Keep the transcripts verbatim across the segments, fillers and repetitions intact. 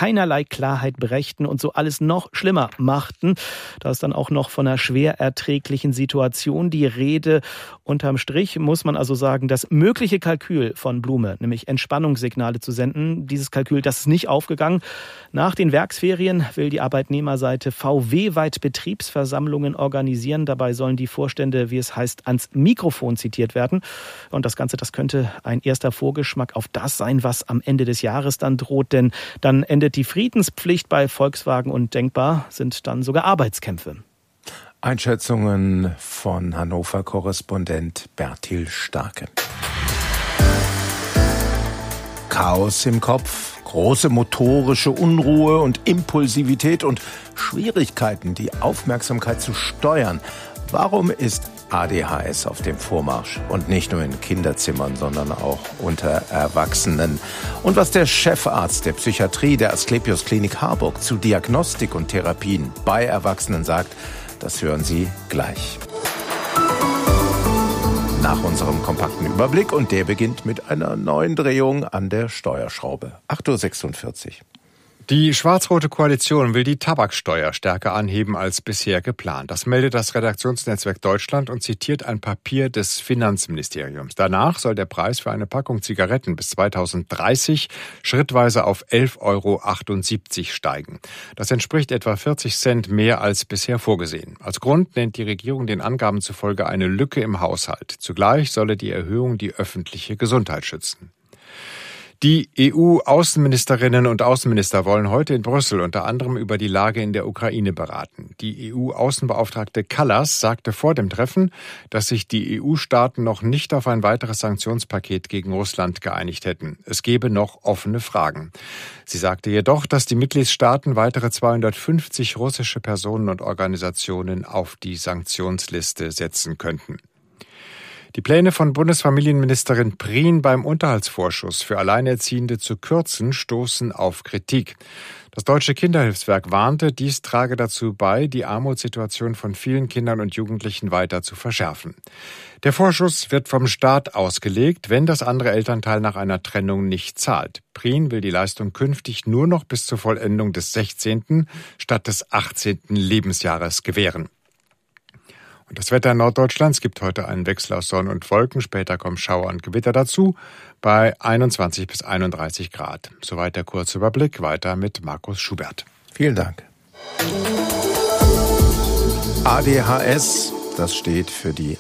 keinerlei Klarheit brächten und so alles noch schlimmer machten. Da ist dann auch noch von einer schwer erträglichen Situation die Rede. Unterm Strich muss man also sagen, das mögliche Kalkül von Blume, nämlich Entspannungssignale zu senden, dieses Kalkül, das ist nicht aufgegangen. Nach den Werksferien will die Arbeitnehmerseite V W-weit Betriebsversammlungen organisieren. Dabei sollen die Vorstände, wie es heißt, ans Mikrofon zitiert werden. Und das Ganze, das könnte ein erster Vorgeschmack auf das sein, was am Ende des Jahres dann droht. Denn dann endet die Friedenspflicht bei Volkswagen und denkbar sind dann sogar Arbeitskämpfe. Einschätzungen von Hannover-Korrespondent Bertil Starke. Chaos im Kopf, große motorische Unruhe und Impulsivität und Schwierigkeiten, die Aufmerksamkeit zu steuern. Warum ist A D H S auf dem Vormarsch? Und nicht nur in Kinderzimmern, sondern auch unter Erwachsenen. Und was der Chefarzt der Psychiatrie der Asklepios Klinik Harburg zu Diagnostik und Therapien bei Erwachsenen sagt, das hören Sie gleich. Nach unserem kompakten Überblick, und der beginnt mit einer neuen Drehung an der Steuerschraube. acht Uhr sechsundvierzig. Die schwarz-rote Koalition will die Tabaksteuer stärker anheben als bisher geplant. Das meldet das Redaktionsnetzwerk Deutschland und zitiert ein Papier des Finanzministeriums. Danach soll der Preis für eine Packung Zigaretten bis zweitausenddreißig schrittweise auf elf Euro achtundsiebzig steigen. Das entspricht etwa vierzig Cent mehr als bisher vorgesehen. Als Grund nennt die Regierung den Angaben zufolge eine Lücke im Haushalt. Zugleich solle die Erhöhung die öffentliche Gesundheit schützen. Die E U-Außenministerinnen und Außenminister wollen heute in Brüssel unter anderem über die Lage in der Ukraine beraten. Die E U-Außenbeauftragte Kallas sagte vor dem Treffen, dass sich die E U-Staaten noch nicht auf ein weiteres Sanktionspaket gegen Russland geeinigt hätten. Es gebe noch offene Fragen. Sie sagte jedoch, dass die Mitgliedstaaten weitere zweihundertfünfzig russische Personen und Organisationen auf die Sanktionsliste setzen könnten. Die Pläne von Bundesfamilienministerin Prien beim Unterhaltsvorschuss für Alleinerziehende zu kürzen, stoßen auf Kritik. Das Deutsche Kinderhilfswerk warnte, dies trage dazu bei, die Armutssituation von vielen Kindern und Jugendlichen weiter zu verschärfen. Der Vorschuss wird vom Staat ausgelegt, wenn das andere Elternteil nach einer Trennung nicht zahlt. Prien will die Leistung künftig nur noch bis zur Vollendung des sechzehnten statt des achtzehnten Lebensjahres gewähren. Und das Wetter in Norddeutschlands gibt heute einen Wechsel aus Sonne und Wolken. Später kommen Schauer und Gewitter dazu bei einundzwanzig bis einunddreißig Grad. Soweit der kurze Überblick. Weiter mit Markus Schubert. Vielen Dank. A D H S, das steht für die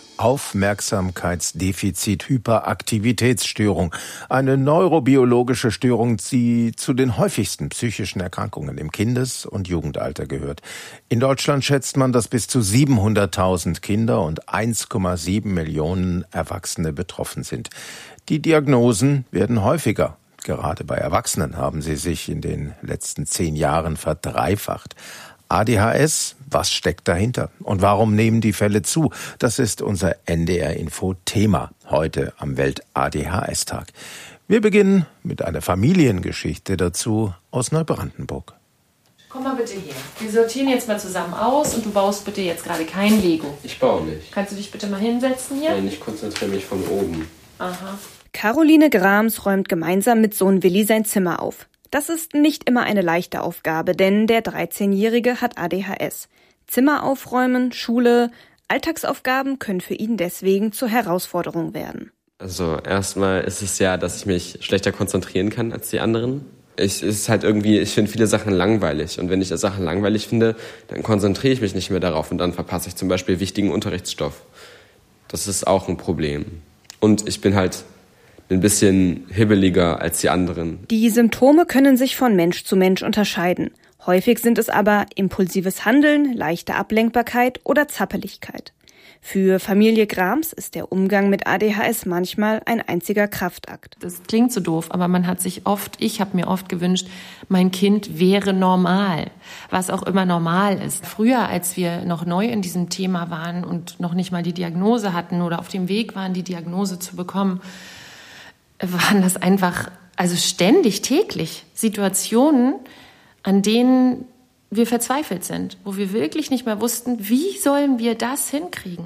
Aufmerksamkeitsdefizit-Hyperaktivitätsstörung. Eine neurobiologische Störung, die zu den häufigsten psychischen Erkrankungen im Kindes- und Jugendalter gehört. In Deutschland schätzt man, dass bis zu siebenhunderttausend Kinder und eins Komma sieben Millionen Erwachsene betroffen sind. Die Diagnosen werden häufiger. Gerade bei Erwachsenen haben sie sich in den letzten zehn Jahren verdreifacht. A D H S, was steckt dahinter? Und warum nehmen die Fälle zu? Das ist unser N D R-Info-Thema heute am Welt-A D H S-Tag. Wir beginnen mit einer Familiengeschichte dazu aus Neubrandenburg. Komm mal bitte her. Wir sortieren jetzt mal zusammen aus und du baust bitte jetzt gerade kein Lego. Ich baue nicht. Kannst du dich bitte mal hinsetzen hier? Nein, ich konzentriere mich von oben. Aha. Caroline Grams räumt gemeinsam mit Sohn Willi sein Zimmer auf. Das ist nicht immer eine leichte Aufgabe, denn der dreizehnjährige hat A D H S. Zimmer aufräumen, Schule, Alltagsaufgaben können für ihn deswegen zur Herausforderung werden. Also erstmal ist es ja, dass ich mich schlechter konzentrieren kann als die anderen. Ich ist halt irgendwie, ich finde viele Sachen langweilig und wenn ich Sachen langweilig finde, dann konzentriere ich mich nicht mehr darauf und dann verpasse ich zum Beispiel wichtigen Unterrichtsstoff. Das ist auch ein Problem. Und ich bin halt ein bisschen hibbeliger als die anderen. Die Symptome können sich von Mensch zu Mensch unterscheiden. Häufig sind es aber impulsives Handeln, leichte Ablenkbarkeit oder Zappeligkeit. Für Familie Grams ist der Umgang mit A D H S manchmal ein einziger Kraftakt. Das klingt so doof, aber man hat sich oft, ich habe mir oft gewünscht, mein Kind wäre normal, was auch immer normal ist. Früher, als wir noch neu in diesem Thema waren und noch nicht mal die Diagnose hatten oder auf dem Weg waren, die Diagnose zu bekommen, waren das einfach, also ständig, täglich Situationen, an denen wir verzweifelt sind, wo wir wirklich nicht mehr wussten, wie sollen wir das hinkriegen.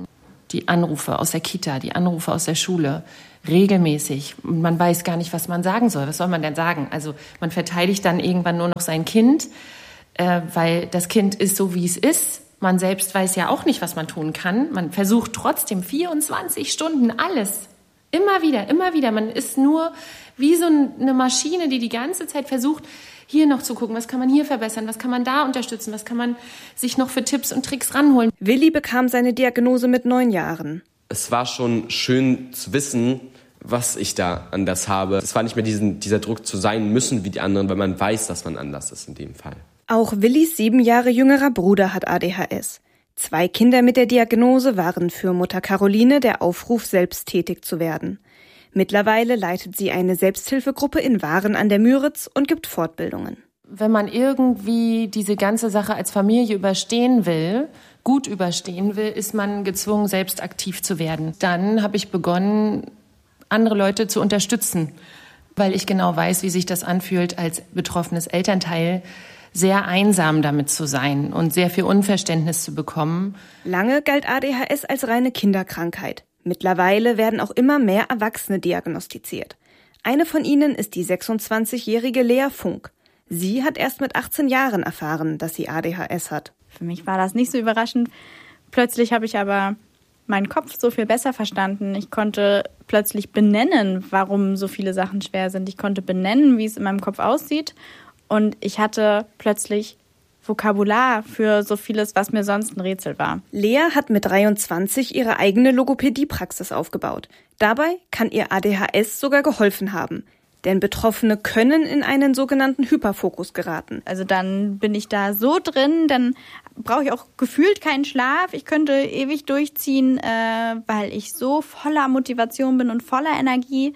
die Anrufe aus der Kita, die Anrufe aus der Schule, regelmäßig. Und man weiß gar nicht, was man sagen soll. Was soll man denn sagen? Also man verteidigt dann irgendwann nur noch sein Kind, äh, weil das Kind ist so, wie es ist. Man selbst weiß ja auch nicht, was man tun kann. Man versucht trotzdem vierundzwanzig Stunden alles. Immer wieder, immer wieder. Man ist nur wie so eine Maschine, die die ganze Zeit versucht, hier noch zu gucken, was kann man hier verbessern, was kann man da unterstützen, was kann man sich noch für Tipps und Tricks ranholen. Willi bekam seine Diagnose mit neun Jahren. Es war schon schön zu wissen, was ich da anders habe. Es war nicht mehr diesen, dieser Druck zu sein müssen wie die anderen, weil man weiß, dass man anders ist in dem Fall. Auch Willis sieben Jahre jüngerer Bruder hat A D H S. Zwei Kinder mit der Diagnose waren für Mutter Caroline der Aufruf, selbst tätig zu werden. Mittlerweile leitet sie eine Selbsthilfegruppe in Waren an der Müritz und gibt Fortbildungen. Wenn man irgendwie diese ganze Sache als Familie überstehen will, gut überstehen will, ist man gezwungen, selbst aktiv zu werden. Dann habe ich begonnen, andere Leute zu unterstützen, weil ich genau weiß, wie sich das anfühlt, als betroffenes Elternteil sehr einsam damit zu sein und sehr viel Unverständnis zu bekommen. Lange galt A D H S als reine Kinderkrankheit. Mittlerweile werden auch immer mehr Erwachsene diagnostiziert. Eine von ihnen ist die sechsundzwanzigjährige Lea Funk. Sie hat erst mit achtzehn Jahren erfahren, dass sie A D H S hat. Für mich war das nicht so überraschend. Plötzlich habe ich aber meinen Kopf so viel besser verstanden. Ich konnte plötzlich benennen, warum so viele Sachen schwer sind. Ich konnte benennen, wie es in meinem Kopf aussieht. Und ich hatte plötzlich Vokabular für so vieles, was mir sonst ein Rätsel war. Lea hat mit dreiundzwanzig ihre eigene Logopädiepraxis aufgebaut. Dabei kann ihr A D H S sogar geholfen haben. Denn Betroffene können in einen sogenannten Hyperfokus geraten. Also dann bin ich da so drin, dann brauche ich auch gefühlt keinen Schlaf. Ich könnte ewig durchziehen, äh, weil ich so voller Motivation bin und voller Energie,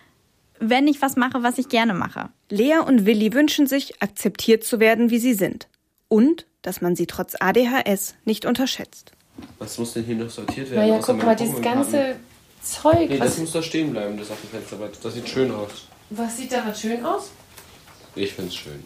wenn ich was mache, was ich gerne mache. Lea und Willi wünschen sich, akzeptiert zu werden, wie sie sind. Und, dass man sie trotz A D H S nicht unterschätzt. Was muss denn hier noch sortiert werden? Naja, guck mal, dieses ganze Zeug. Nee, das muss da stehen bleiben, das auf dem Fensterbrett. Das sieht schön aus. Was sieht daran schön aus? Ich find's schön.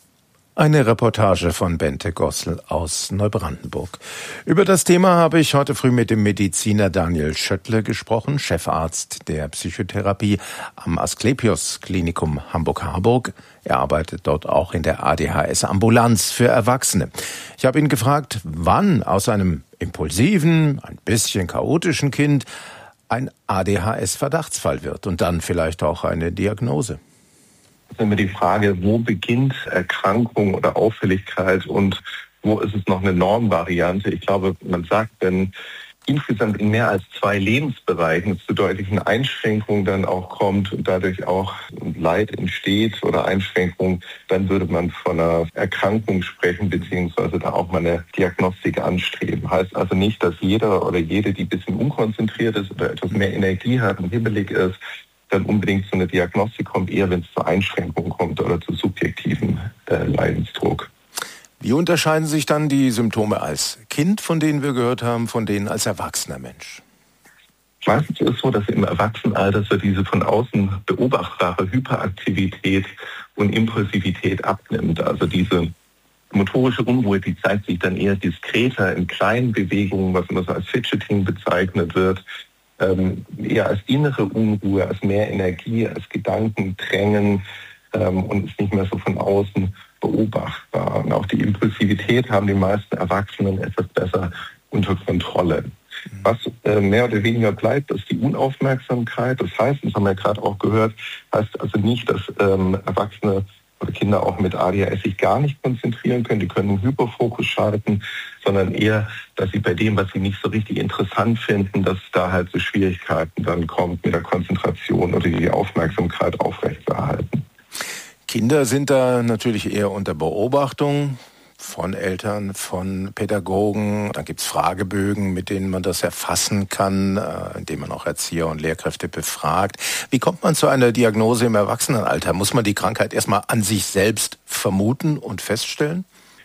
Eine Reportage von Bente Gossel aus Neubrandenburg. Über das Thema habe ich heute früh mit dem Mediziner Daniel Schöttle gesprochen, Chefarzt der Psychotherapie am Asklepios-Klinikum Hamburg-Harburg. Er arbeitet dort auch in der A D H S-Ambulanz für Erwachsene. Ich habe ihn gefragt, wann aus einem impulsiven, ein bisschen chaotischen Kind ein A D H S-Verdachtsfall wird und dann vielleicht auch eine Diagnose. Das ist immer die Frage, wo beginnt Erkrankung oder Auffälligkeit und wo ist es noch eine Normvariante? Ich glaube, man sagt, wenn insgesamt in mehr als zwei Lebensbereichen es zu deutlichen Einschränkungen dann auch kommt und dadurch auch Leid entsteht oder Einschränkungen, dann würde man von einer Erkrankung sprechen, beziehungsweise da auch mal eine Diagnostik anstreben. Heißt also nicht, dass jeder oder jede, die ein bisschen unkonzentriert ist oder etwas mehr Energie hat und hibbelig ist, dann unbedingt zu einer Diagnostik kommt, eher wenn es zu Einschränkungen kommt oder zu subjektiven äh, Leidensdruck. Wie unterscheiden sich dann die Symptome als Kind, von denen wir gehört haben, von denen als erwachsener Mensch? Meistens ist es so, dass im Erwachsenenalter so diese von außen beobachtbare Hyperaktivität und Impulsivität abnimmt. Also diese motorische Unruhe, die zeigt sich dann eher diskreter in kleinen Bewegungen, was immer so als Fidgeting bezeichnet wird. Ähm, eher als innere Unruhe, als mehr Energie, als Gedankendrängen ähm, und ist nicht mehr so von außen beobachtbar. Und auch die Impulsivität haben die meisten Erwachsenen etwas besser unter Kontrolle. Was äh, mehr oder weniger bleibt, ist die Unaufmerksamkeit. Das heißt, das haben wir gerade auch gehört, heißt also nicht, dass ähm, Erwachsene oder Kinder auch mit A D H S sich gar nicht konzentrieren können. Die können einen Hyperfokus schalten, sondern eher, dass sie bei dem, was sie nicht so richtig interessant finden, dass da halt so Schwierigkeiten dann kommt mit der Konzentration oder die Aufmerksamkeit aufrechtzuerhalten. Kinder sind da natürlich eher unter Beobachtung von Eltern, von Pädagogen. Dann gibt's Fragebögen, mit denen man das erfassen kann, indem man auch Erzieher und Lehrkräfte befragt. Wie kommt man zu einer Diagnose im Erwachsenenalter? Muss man die Krankheit erstmal an sich selbst vermuten und feststellen?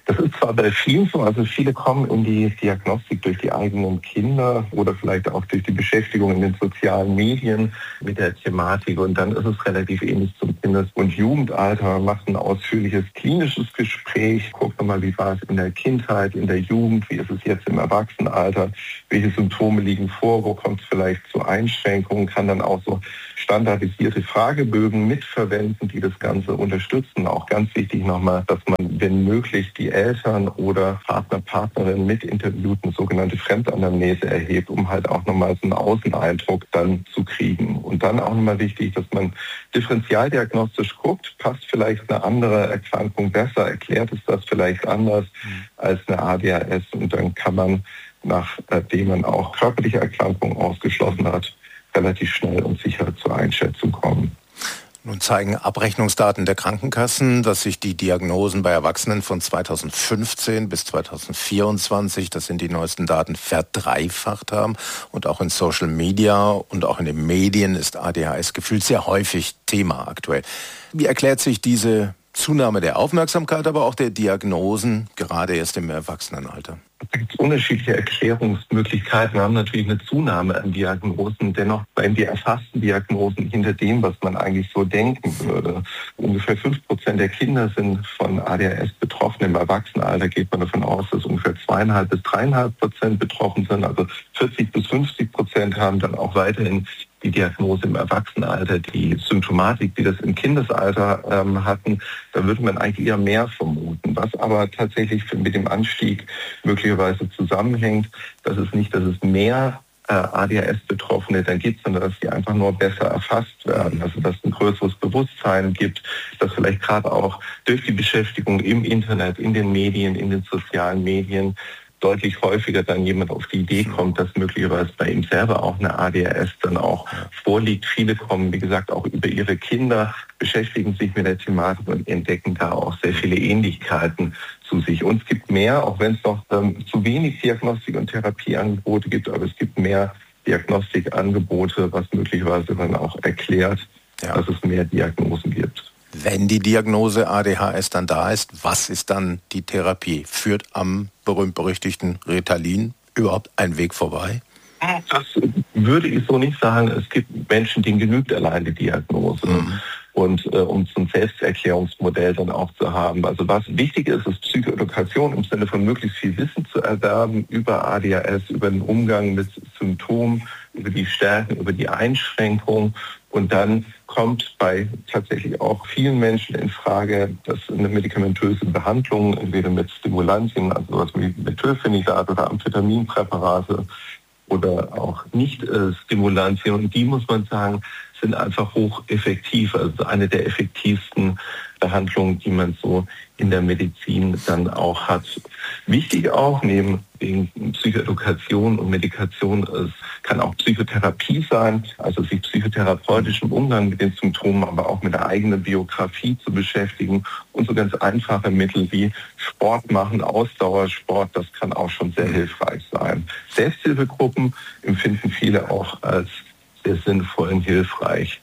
Das ist zwar bei vielen so, also viele kommen in die Diagnostik durch die eigenen Kinder oder vielleicht auch durch die Beschäftigung in den sozialen Medien mit der Thematik und dann ist es relativ ähnlich zum Kindes- und Jugendalter. Man macht ein ausführliches klinisches Gespräch, guckt nochmal, wie war es in der Kindheit, in der Jugend, wie ist es jetzt im Erwachsenenalter, welche Symptome liegen vor, wo kommt es vielleicht zu Einschränkungen, kann dann auch so standardisierte Fragebögen mitverwenden, die das Ganze unterstützen. Auch ganz wichtig nochmal, dass man, wenn möglich, die Eltern oder Partner, Partnerin mit interviewten sogenannte Fremdanamnese erhebt, um halt auch nochmal so einen Außeneindruck dann zu kriegen. Und dann auch nochmal wichtig, dass man differentialdiagnostisch guckt, passt vielleicht eine andere Erkrankung besser, erklärt es das vielleicht anders als eine A D H S und dann kann man, nachdem man auch körperliche Erkrankungen ausgeschlossen hat, relativ schnell und sicher zur Einschätzung kommen. Nun zeigen Abrechnungsdaten der Krankenkassen, dass sich die Diagnosen bei Erwachsenen von zweitausendfünfzehn bis zweitausendvierundzwanzig, das sind die neuesten Daten, verdreifacht haben. Und auch in Social Media und auch in den Medien ist A D H S gefühlt sehr häufig Thema aktuell. Wie erklärt sich diese Zunahme der Aufmerksamkeit, aber auch der Diagnosen, gerade erst im Erwachsenenalter? Es gibt unterschiedliche Erklärungsmöglichkeiten. Wir haben natürlich eine Zunahme an Diagnosen. Dennoch bleiben die erfassten Diagnosen hinter dem, was man eigentlich so denken würde. Ungefähr fünf Prozent der Kinder sind von A D H S betroffen. Im Erwachsenenalter geht man davon aus, dass ungefähr zweieinhalb bis dreieinhalb Prozent betroffen sind. Also vierzig bis fünfzig Prozent haben dann auch weiterhin die Diagnose im Erwachsenenalter, die Symptomatik, die das im Kindesalter ähm, hatten, da würde man eigentlich eher mehr vermuten. Was aber tatsächlich mit dem Anstieg möglicherweise zusammenhängt, dass es nicht, dass es mehr äh, A D H S-Betroffene dann gibt, sondern dass die einfach nur besser erfasst werden. Also dass es ein größeres Bewusstsein gibt, dass vielleicht gerade auch durch die Beschäftigung im Internet, in den Medien, in den sozialen Medien deutlich häufiger dann jemand auf die Idee kommt, dass möglicherweise bei ihm selber auch eine A D H S dann auch vorliegt. Viele kommen, wie gesagt, auch über ihre Kinder, beschäftigen sich mit der Thematik und entdecken da auch sehr viele Ähnlichkeiten zu sich. Und es gibt mehr, auch wenn es noch ähm, zu wenig Diagnostik- und Therapieangebote gibt, aber es gibt mehr Diagnostikangebote, was möglicherweise dann auch erklärt, ja, dass es mehr Diagnosen gibt. Wenn die Diagnose A D H S dann da ist, was ist dann die Therapie? Führt am berühmt-berüchtigten Ritalin überhaupt ein Weg vorbei? Das würde ich so nicht sagen. Es gibt Menschen, denen genügt allein die Diagnose. Mhm. Und äh, um so ein Selbsterklärungsmodell dann auch zu haben. Also was wichtig ist, ist Psychoedukation im Sinne von möglichst viel Wissen zu erwerben über A D H S, über den Umgang mit Symptomen, über die Stärken, über die Einschränkungen. Und dann kommt bei tatsächlich auch vielen Menschen in Frage, dass eine medikamentöse Behandlung, entweder mit Stimulantien, also was wie Methylphenidat oder Amphetaminpräparate oder auch nicht äh, Stimulantien, und die, muss man sagen, sind einfach hocheffektiv, also eine der effektivsten Behandlungen, die man so in der Medizin dann auch hat. Wichtig auch, neben wegen Psychoedukation und Medikation, es kann auch Psychotherapie sein, also sich psychotherapeutisch im Umgang mit den Symptomen, aber auch mit der eigenen Biografie zu beschäftigen und so ganz einfache Mittel wie Sport machen, Ausdauersport, das kann auch schon sehr hilfreich sein. Selbsthilfegruppen empfinden viele auch als sehr sinnvoll und hilfreich.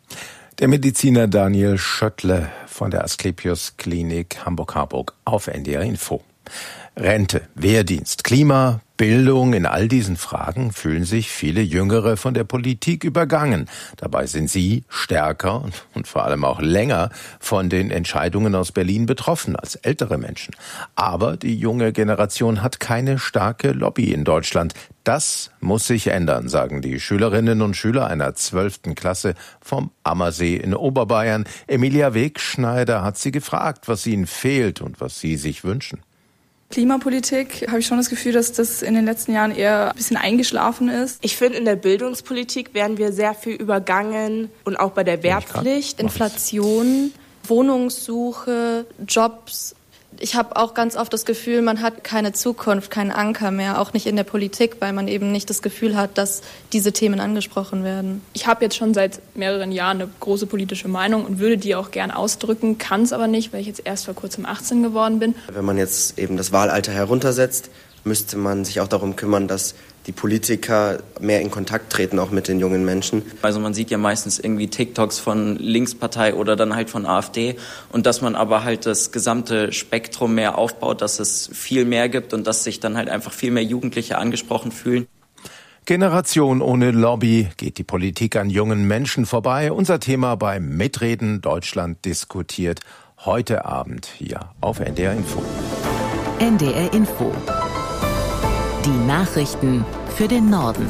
Der Mediziner Daniel Schöttle von der Asklepios Klinik Hamburg-Harburg auf N D R Info. Rente, Wehrdienst, Klima, Bildung, in all diesen Fragen fühlen sich viele Jüngere von der Politik übergangen. Dabei sind sie stärker und, und vor allem auch länger von den Entscheidungen aus Berlin betroffen als ältere Menschen. Aber die junge Generation hat keine starke Lobby in Deutschland. Das muss sich ändern, sagen die Schülerinnen und Schüler einer zwölften Klasse vom Ammersee in Oberbayern. Emilia Wegschneider hat sie gefragt, was ihnen fehlt und was sie sich wünschen. Klimapolitik habe ich schon das Gefühl, dass das in den letzten Jahren eher ein bisschen eingeschlafen ist. Ich finde, in der Bildungspolitik werden wir sehr viel übergangen und auch bei der Wehrpflicht. Inflation, Wohnungssuche, Jobs. Ich habe auch ganz oft das Gefühl, man hat keine Zukunft, keinen Anker mehr, auch nicht in der Politik, weil man eben nicht das Gefühl hat, dass diese Themen angesprochen werden. Ich habe jetzt schon seit mehreren Jahren eine große politische Meinung und würde die auch gern ausdrücken, kann es aber nicht, weil ich jetzt erst vor kurzem achtzehn geworden bin. Wenn man jetzt eben das Wahlalter heruntersetzt müsste man sich auch darum kümmern, dass die Politiker mehr in Kontakt treten, auch mit den jungen Menschen. Also man sieht ja meistens irgendwie TikToks von Linkspartei oder dann halt von AfD und dass man aber halt das gesamte Spektrum mehr aufbaut, dass es viel mehr gibt und dass sich dann halt einfach viel mehr Jugendliche angesprochen fühlen. Generation ohne Lobby, geht die Politik an jungen Menschen vorbei? Unser Thema beim Mitreden Deutschland diskutiert heute Abend hier auf N D R Info. N D R Info. Die Nachrichten für den Norden.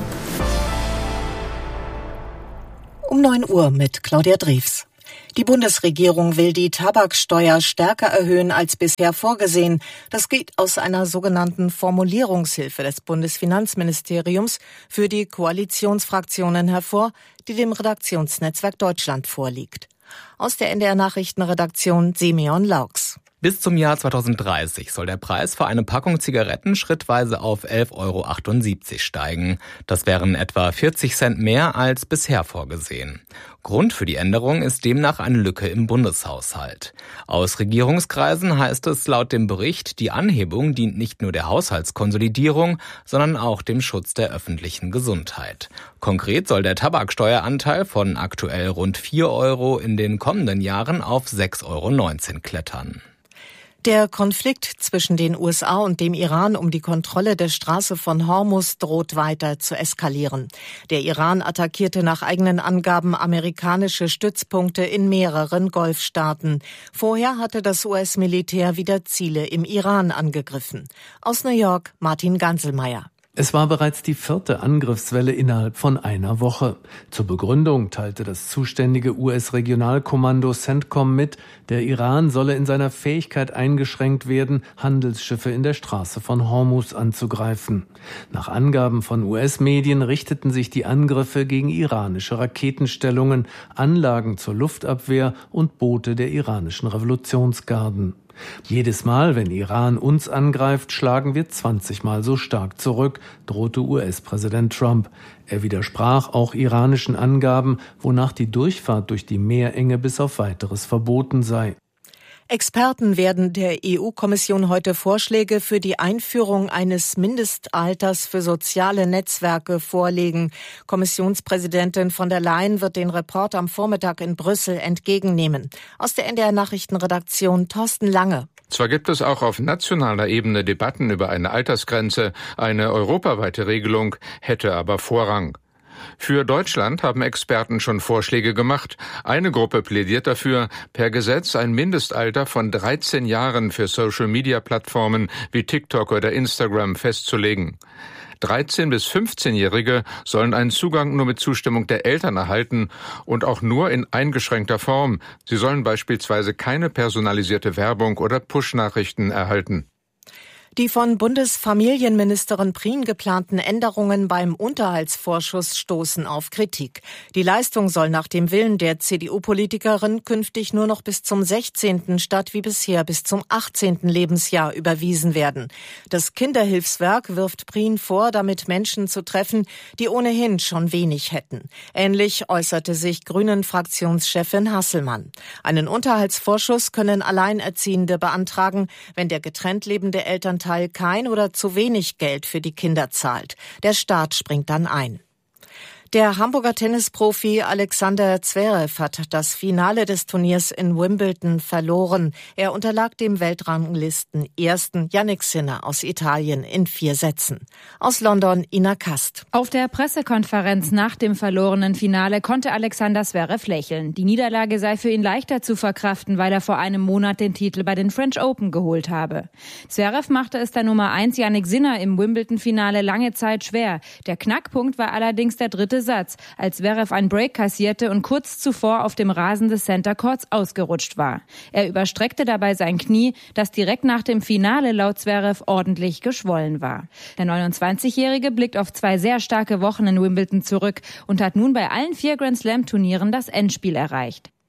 Um neun Uhr mit Claudia Drews. Die Bundesregierung will die Tabaksteuer stärker erhöhen als bisher vorgesehen. Das geht aus einer sogenannten Formulierungshilfe des Bundesfinanzministeriums für die Koalitionsfraktionen hervor, die dem Redaktionsnetzwerk Deutschland vorliegt. Aus der N D R Nachrichtenredaktion Simeon Laux. Bis zum Jahr zweitausenddreißig soll der Preis für eine Packung Zigaretten schrittweise auf elf Euro achtundsiebzig steigen. Das wären etwa vierzig Cent mehr als bisher vorgesehen. Grund für die Änderung ist demnach eine Lücke im Bundeshaushalt. Aus Regierungskreisen heißt es laut dem Bericht, die Anhebung dient nicht nur der Haushaltskonsolidierung, sondern auch dem Schutz der öffentlichen Gesundheit. Konkret soll der Tabaksteueranteil von aktuell rund vier Euro in den kommenden Jahren auf sechs Euro neunzehn klettern. Der Konflikt zwischen den U S A und dem Iran um die Kontrolle der Straße von Hormuz droht weiter zu eskalieren. Der Iran attackierte nach eigenen Angaben amerikanische Stützpunkte in mehreren Golfstaaten. Vorher hatte das U S-Militär wieder Ziele im Iran angegriffen. Aus New York Martin Ganselmeier. Es war bereits die vierte Angriffswelle innerhalb von einer Woche. Zur Begründung teilte das zuständige U S-Regionalkommando CENTCOM mit, der Iran solle in seiner Fähigkeit eingeschränkt werden, Handelsschiffe in der Straße von Hormuz anzugreifen. Nach Angaben von U S-Medien richteten sich die Angriffe gegen iranische Raketenstellungen, Anlagen zur Luftabwehr und Boote der iranischen Revolutionsgarden. Jedes Mal, wenn Iran uns angreift, schlagen wir zwanzig Mal so stark zurück, drohte U S-Präsident Trump. Er widersprach auch iranischen Angaben, wonach die Durchfahrt durch die Meerenge bis auf Weiteres verboten sei. Experten werden der E U-Kommission heute Vorschläge für die Einführung eines Mindestalters für soziale Netzwerke vorlegen. Kommissionspräsidentin von der Leyen wird den Report am Vormittag in Brüssel entgegennehmen. Aus der N D R Nachrichtenredaktion Thorsten Lange. Zwar gibt es auch auf nationaler Ebene Debatten über eine Altersgrenze, eine europaweite Regelung hätte aber Vorrang. Für Deutschland haben Experten schon Vorschläge gemacht. Eine Gruppe plädiert dafür, per Gesetz ein Mindestalter von dreizehn Jahren für Social-Media-Plattformen wie TikTok oder Instagram festzulegen. dreizehn- bis fünfzehnjährige sollen einen Zugang nur mit Zustimmung der Eltern erhalten und auch nur in eingeschränkter Form. Sie sollen beispielsweise keine personalisierte Werbung oder Push-Nachrichten erhalten. Die von Bundesfamilienministerin Prien geplanten Änderungen beim Unterhaltsvorschuss stoßen auf Kritik. Die Leistung soll nach dem Willen der C D U-Politikerin künftig nur noch bis zum sechzehnten statt wie bisher bis zum achtzehnten Lebensjahr überwiesen werden. Das Kinderhilfswerk wirft Prien vor, damit Menschen zu treffen, die ohnehin schon wenig hätten. Ähnlich äußerte sich Grünen-Fraktionschefin Hasselmann. Einen Unterhaltsvorschuss können Alleinerziehende beantragen, wenn der getrennt lebende Elternteil kein oder zu wenig Geld für die Kinder zahlt. Der Staat springt dann ein. Der Hamburger Tennisprofi Alexander Zverev hat das Finale des Turniers in Wimbledon verloren. Er unterlag dem Weltranglisten-Ersten Jannik Sinner aus Italien in vier Sätzen. Aus London Ina Kast. Auf der Pressekonferenz nach dem verlorenen Finale konnte Alexander Zverev lächeln. Die Niederlage sei für ihn leichter zu verkraften, weil er vor einem Monat den Titel bei den French Open geholt habe. Zverev machte es der Nummer eins Jannik Sinner im Wimbledon-Finale lange Zeit schwer. Der Knackpunkt war allerdings der dritte Satz, als Zverev einen Break kassierte und kurz zuvor auf dem Rasen des Center Courts ausgerutscht war. Er überstreckte dabei sein Knie, das direkt nach dem Finale laut Zverev ordentlich geschwollen war. Der neunundzwanzigjährige blickt auf zwei sehr starke Wochen in Wimbledon zurück und hat nun bei allen vier Grand Slam Turnieren das Endspiel erreicht.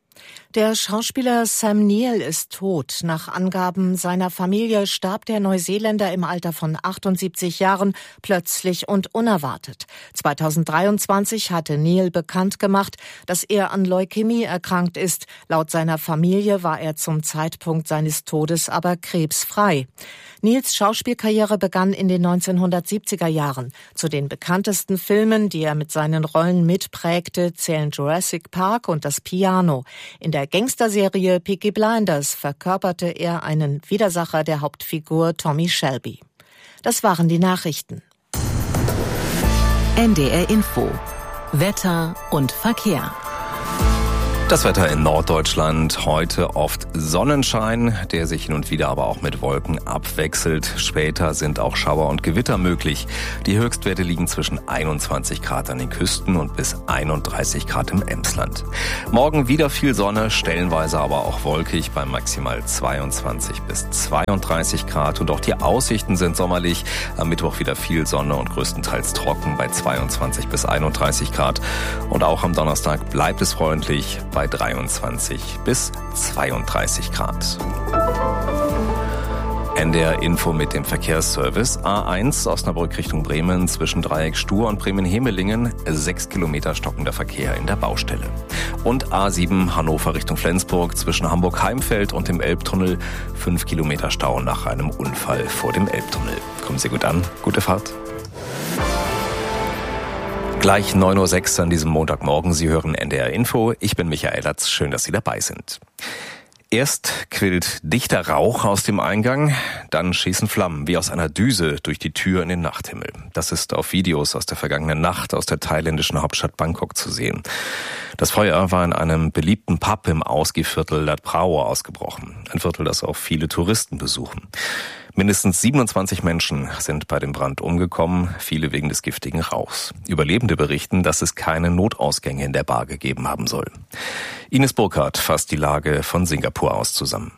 Der Schauspieler Sam Neill ist tot. Nach Angaben seiner Familie starb der Neuseeländer im Alter von achtundsiebzig Jahren plötzlich und unerwartet. zweitausenddreiundzwanzig hatte Neill bekannt gemacht, dass er an Leukämie erkrankt ist. Laut seiner Familie war er zum Zeitpunkt seines Todes aber krebsfrei. Neills Schauspielkarriere begann in den neunzehnhundertsiebziger Jahren. Zu den bekanntesten Filmen, die er mit seinen Rollen mitprägte, zählen Jurassic Park und Das Piano. In der Gangsterserie Peaky Blinders verkörperte er einen Widersacher der Hauptfigur Tommy Shelby. Das waren die Nachrichten. N D R Info. Wetter und Verkehr. Das Wetter in Norddeutschland heute oft Sonnenschein, der sich hin und wieder aber auch mit Wolken abwechselt. Später sind auch Schauer und Gewitter möglich. Die Höchstwerte liegen zwischen einundzwanzig Grad an den Küsten und bis einunddreißig Grad im Emsland. Morgen wieder viel Sonne, stellenweise aber auch wolkig bei maximal zweiundzwanzig bis zweiunddreißig Grad. Und auch die Aussichten sind sommerlich. Am Mittwoch wieder viel Sonne und größtenteils trocken bei zweiundzwanzig bis einunddreißig Grad. Und auch am Donnerstag bleibt es freundlich bei dreiundzwanzig bis zweiunddreißig Grad. N D R Info mit dem Verkehrsservice. A eins Osnabrück Richtung Bremen zwischen Dreieck Stur und Bremen-Hemelingen. Sechs Kilometer stockender Verkehr in der Baustelle. Und A sieben Hannover Richtung Flensburg zwischen Hamburg-Heimfeld und dem Elbtunnel. Fünf Kilometer Stau nach einem Unfall vor dem Elbtunnel. Kommen Sie gut an. Gute Fahrt. Gleich neun Uhr sechs an diesem Montagmorgen. Sie hören N D R Info. Ich bin Michael Latz. Schön, dass Sie dabei sind. Erst quillt dichter Rauch aus dem Eingang, dann schießen Flammen wie aus einer Düse durch die Tür in den Nachthimmel. Das ist auf Videos aus der vergangenen Nacht aus der thailändischen Hauptstadt Bangkok zu sehen. Das Feuer war in einem beliebten Pub im Ausgehviertel Lat Phrao ausgebrochen. Ein Viertel, das auch viele Touristen besuchen. Mindestens siebenundzwanzig Menschen sind bei dem Brand umgekommen, viele wegen des giftigen Rauchs. Überlebende berichten, dass es keine Notausgänge in der Bar gegeben haben soll. Ines Burkhardt fasst die Lage von Singapur aus zusammen.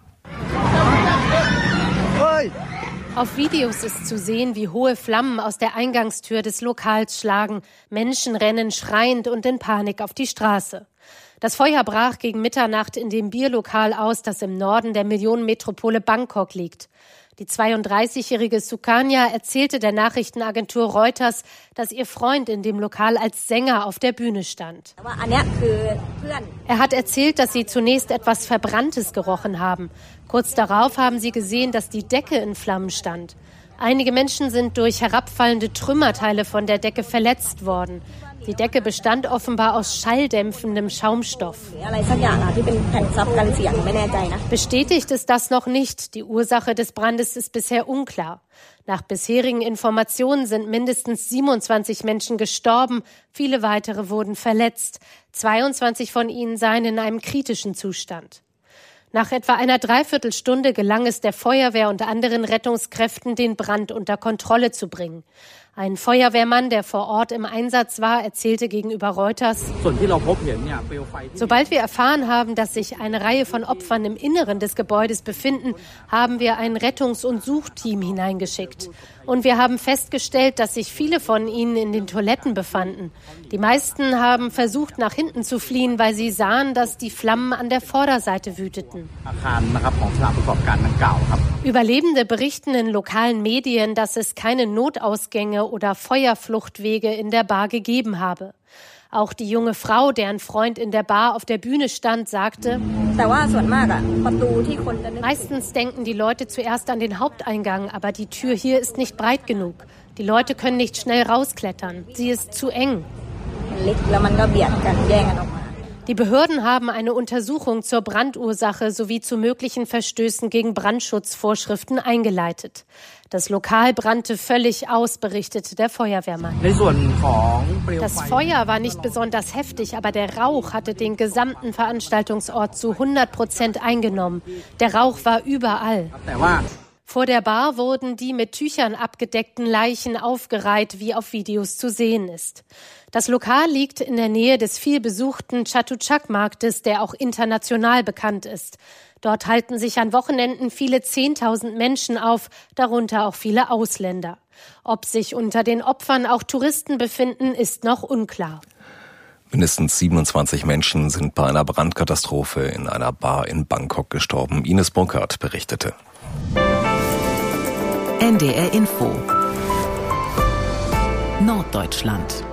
Auf Videos ist zu sehen, wie hohe Flammen aus der Eingangstür des Lokals schlagen. Menschen rennen schreiend und in Panik auf die Straße. Das Feuer brach gegen Mitternacht in dem Bierlokal aus, das im Norden der Millionenmetropole Bangkok liegt. Die zweiunddreißigjährige Sukanya erzählte der Nachrichtenagentur Reuters, dass ihr Freund in dem Lokal als Sänger auf der Bühne stand. Er hat erzählt, dass sie zunächst etwas Verbranntes gerochen haben. Kurz darauf haben sie gesehen, dass die Decke in Flammen stand. Einige Menschen sind durch herabfallende Trümmerteile von der Decke verletzt worden. Die Decke bestand offenbar aus schalldämpfendem Schaumstoff. Bestätigt ist das noch nicht. Die Ursache des Brandes ist bisher unklar. Nach bisherigen Informationen sind mindestens siebenundzwanzig Menschen gestorben, viele weitere wurden verletzt. zweiundzwanzig von ihnen seien in einem kritischen Zustand. Nach etwa einer Dreiviertelstunde gelang es der Feuerwehr und anderen Rettungskräften, den Brand unter Kontrolle zu bringen. Ein Feuerwehrmann, der vor Ort im Einsatz war, erzählte gegenüber Reuters: Sobald wir erfahren haben, dass sich eine Reihe von Opfern im Inneren des Gebäudes befinden, haben wir ein Rettungs- und Suchteam hineingeschickt. Und wir haben festgestellt, dass sich viele von ihnen in den Toiletten befanden. Die meisten haben versucht, nach hinten zu fliehen, weil sie sahen, dass die Flammen an der Vorderseite wüteten. Überlebende berichten in lokalen Medien, dass es keine Notausgänge oder Feuerfluchtwege in der Bar gegeben habe. Auch die junge Frau, deren Freund in der Bar auf der Bühne stand, sagte: Meistens denken die Leute zuerst an den Haupteingang, aber die Tür hier ist nicht breit genug. Die Leute können nicht schnell rausklettern. Sie ist zu eng. Die Behörden haben eine Untersuchung zur Brandursache sowie zu möglichen Verstößen gegen Brandschutzvorschriften eingeleitet. Das Lokal brannte völlig aus, berichtete der Feuerwehrmann. Das Feuer war nicht besonders heftig, aber der Rauch hatte den gesamten Veranstaltungsort zu hundert Prozent eingenommen. Der Rauch war überall. Vor der Bar wurden die mit Tüchern abgedeckten Leichen aufgereiht, wie auf Videos zu sehen ist. Das Lokal liegt in der Nähe des vielbesuchten Chatuchak-Marktes, der auch international bekannt ist. Dort halten sich an Wochenenden viele Zehntausend Menschen auf, darunter auch viele Ausländer. Ob sich unter den Opfern auch Touristen befinden, ist noch unklar. Mindestens siebenundzwanzig Menschen sind bei einer Brandkatastrophe in einer Bar in Bangkok gestorben. Ines Burkhardt berichtete. N D R Info Norddeutschland.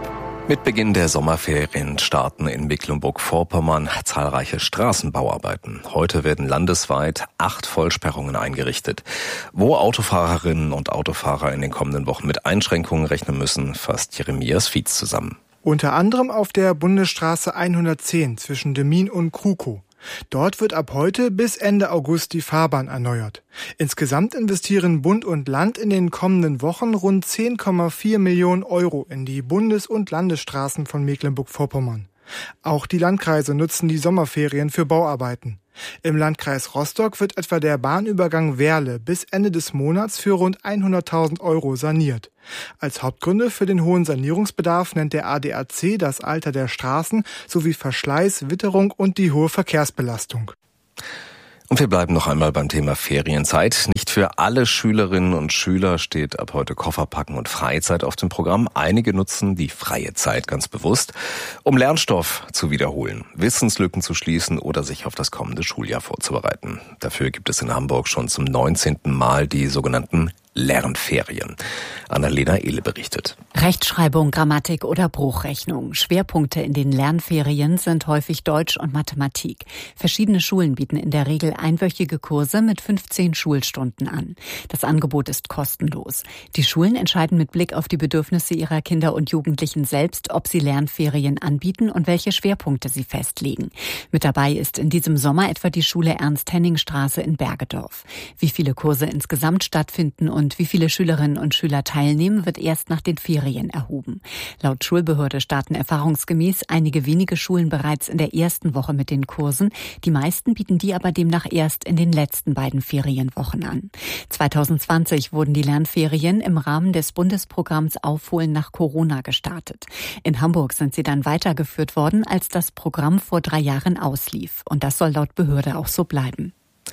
Mit Beginn der Sommerferien starten in Mecklenburg-Vorpommern zahlreiche Straßenbauarbeiten. Heute werden landesweit acht Vollsperrungen eingerichtet. Wo Autofahrerinnen und Autofahrer in den kommenden Wochen mit Einschränkungen rechnen müssen, fasst Jeremias Fietz zusammen. Unter anderem auf der Bundesstraße hundertzehn zwischen Demmin und Krukow. Dort wird ab heute bis Ende August die Fahrbahn erneuert. Insgesamt investieren Bund und Land in den kommenden Wochen rund zehn Komma vier Millionen Euro in die Bundes- und Landesstraßen von Mecklenburg-Vorpommern. Auch die Landkreise nutzen die Sommerferien für Bauarbeiten. Im Landkreis Rostock wird etwa der Bahnübergang Werle bis Ende des Monats für rund hunderttausend Euro saniert. Als Hauptgründe für den hohen Sanierungsbedarf nennt der A D A C das Alter der Straßen sowie Verschleiß, Witterung und die hohe Verkehrsbelastung. Und wir bleiben noch einmal beim Thema Ferienzeit. Nicht für alle Schülerinnen und Schüler steht ab heute Kofferpacken und Freizeit auf dem Programm. Einige nutzen die freie Zeit ganz bewusst, um Lernstoff zu wiederholen, Wissenslücken zu schließen oder sich auf das kommende Schuljahr vorzubereiten. Dafür gibt es in Hamburg schon zum neunzehnten Mal die sogenannten Lernferien. Annalena Ehle berichtet. Rechtschreibung, Grammatik oder Bruchrechnung. Schwerpunkte in den Lernferien sind häufig Deutsch und Mathematik. Verschiedene Schulen bieten in der Regel einwöchige Kurse mit fünfzehn Schulstunden an. Das Angebot ist kostenlos. Die Schulen entscheiden mit Blick auf die Bedürfnisse ihrer Kinder und Jugendlichen selbst, ob sie Lernferien anbieten und welche Schwerpunkte sie festlegen. Mit dabei ist in diesem Sommer etwa die Schule Ernst-Henning-Straße in Bergedorf. Wie viele Kurse insgesamt stattfinden und wie viele Schülerinnen und Schüler teilnehmen, wird erst nach den Ferien erhoben. Laut Schulbehörde starten erfahrungsgemäß einige wenige Schulen bereits in der ersten Woche mit den Kursen. Die meisten bieten die aber demnach erst in den letzten beiden Ferienwochen an. zwanzig zwanzig wurden die Lernferien im Rahmen des Bundesprogramms Aufholen nach Corona gestartet. In Hamburg sind sie dann weitergeführt worden, als das Programm vor drei Jahren auslief. Und das soll laut Behörde auch so bleiben.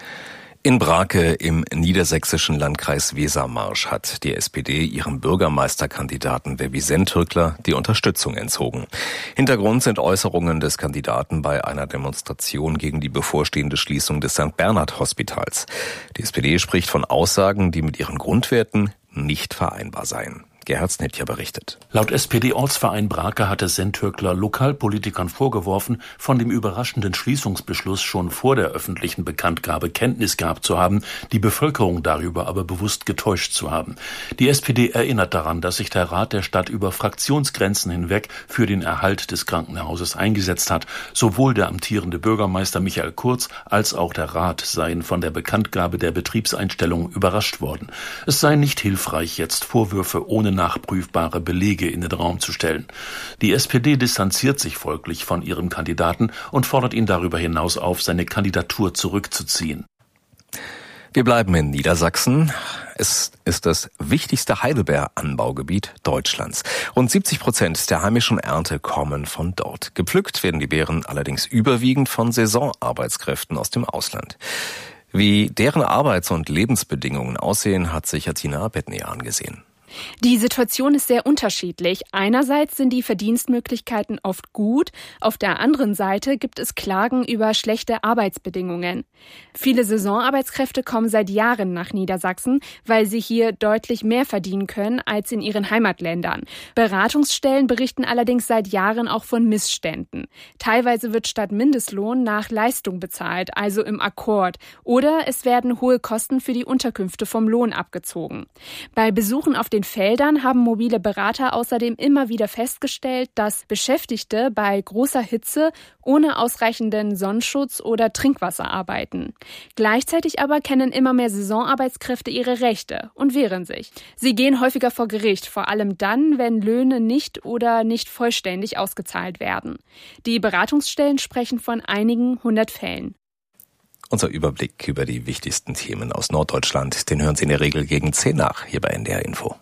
In Brake im niedersächsischen Landkreis Wesermarsch hat die S P D ihrem Bürgermeisterkandidaten Verbi Sentürkler die Unterstützung entzogen. Hintergrund sind Äußerungen des Kandidaten bei einer Demonstration gegen die bevorstehende Schließung des Sankt Bernhard Hospitals. Die S P D spricht von Aussagen, die mit ihren Grundwerten nicht vereinbar seien. Gerhard Snitja berichtet. Laut S P D-Ortsverein Brake hatte Sentürkler Lokalpolitikern vorgeworfen, von dem überraschenden Schließungsbeschluss schon vor der öffentlichen Bekanntgabe Kenntnis gehabt zu haben, die Bevölkerung darüber aber bewusst getäuscht zu haben. Die S P D erinnert daran, dass sich der Rat der Stadt über Fraktionsgrenzen hinweg für den Erhalt des Krankenhauses eingesetzt hat. Sowohl der amtierende Bürgermeister Michael Kurz als auch der Rat seien von der Bekanntgabe der Betriebseinstellung überrascht worden. Es sei nicht hilfreich, jetzt Vorwürfe ohne nachprüfbare Belege in den Raum zu stellen. Die S P D distanziert sich folglich von ihrem Kandidaten und fordert ihn darüber hinaus auf, seine Kandidatur zurückzuziehen. Wir bleiben in Niedersachsen. Es ist das wichtigste Heidelbeeranbaugebiet Deutschlands. Rund siebzig Prozent der heimischen Ernte kommen von dort. Gepflückt werden die Beeren allerdings überwiegend von Saisonarbeitskräften aus dem Ausland. Wie deren Arbeits- und Lebensbedingungen aussehen, hat sich Atina Abednea angesehen. Die Situation ist sehr unterschiedlich. Einerseits sind die Verdienstmöglichkeiten oft gut, auf der anderen Seite gibt es Klagen über schlechte Arbeitsbedingungen. Viele Saisonarbeitskräfte kommen seit Jahren nach Niedersachsen, weil sie hier deutlich mehr verdienen können als in ihren Heimatländern. Beratungsstellen berichten allerdings seit Jahren auch von Missständen. Teilweise wird statt Mindestlohn nach Leistung bezahlt, also im Akkord, oder es werden hohe Kosten für die Unterkünfte vom Lohn abgezogen. Bei Besuchen auf den Feldern haben mobile Berater außerdem immer wieder festgestellt, dass Beschäftigte bei großer Hitze ohne ausreichenden Sonnenschutz oder Trinkwasser arbeiten. Gleichzeitig aber kennen immer mehr Saisonarbeitskräfte ihre Rechte und wehren sich. Sie gehen häufiger vor Gericht, vor allem dann, wenn Löhne nicht oder nicht vollständig ausgezahlt werden. Die Beratungsstellen sprechen von einigen hundert Fällen. Unser Überblick über die wichtigsten Themen aus Norddeutschland, den hören Sie in der Regel gegen zehn nach, hier bei N D R Info.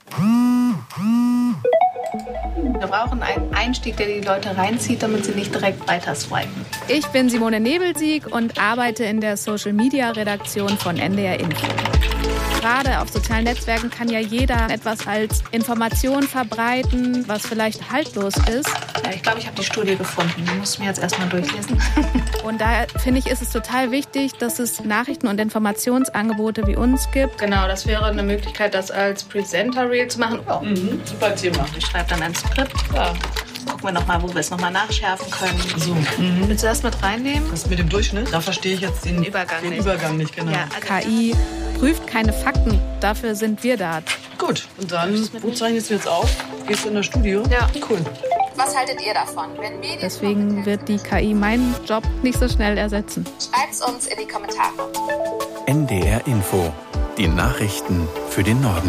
Wir brauchen einen Einstieg, der die Leute reinzieht, damit sie nicht direkt weiter swipen. Ich bin Simone Nebelsieg und arbeite in der Social-Media-Redaktion von N D R Info. gerade auf sozialen Netzwerken kann ja jeder etwas als Information verbreiten, was vielleicht haltlos ist. Ja, ich glaube, ich habe die Studie gefunden. Die muss ich mir jetzt erstmal durchlesen. Und da finde ich, ist es total wichtig, dass es Nachrichten- und Informationsangebote wie uns gibt. Genau, das wäre eine Möglichkeit, das als Presenter-Reel zu machen. Oh, mhm. Super Thema. Ich schreibe dann ein Skript. Ja. Gucken wir nochmal, wo wir es nochmal nachschärfen können. So. Mhm. Willst du das mit reinnehmen? Das mit dem Durchschnitt? Da verstehe ich jetzt den, den Übergang, den nicht. Übergang nicht. Genau. Ja, also K I prüft keine Fakten. Dafür sind wir da. Gut. Und dann, wo zeichnest du jetzt auf? Gehst du in das Studio? Ja. Cool. Was haltet ihr davon? Wenn Medien Deswegen wird die K I meinen Job nicht so schnell ersetzen. Schreibt's uns in die Kommentare. N D R Info. Die Nachrichten für den Norden.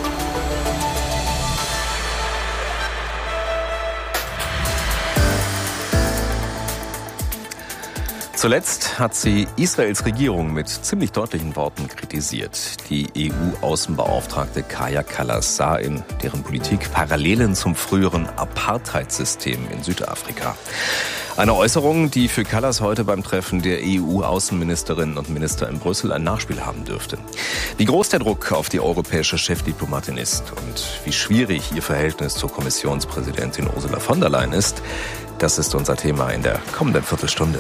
Zuletzt hat sie Israels Regierung mit ziemlich deutlichen Worten kritisiert. Die E U-Außenbeauftragte Kaja Kallas sah in deren Politik Parallelen zum früheren Apartheidssystem in Südafrika. Eine Äußerung, die für Kallas heute beim Treffen der E U-Außenministerinnen und Minister in Brüssel ein Nachspiel haben dürfte. Wie groß der Druck auf die europäische Chefdiplomatin ist und wie schwierig ihr Verhältnis zur Kommissionspräsidentin Ursula von der Leyen ist, das ist unser Thema in der kommenden Viertelstunde.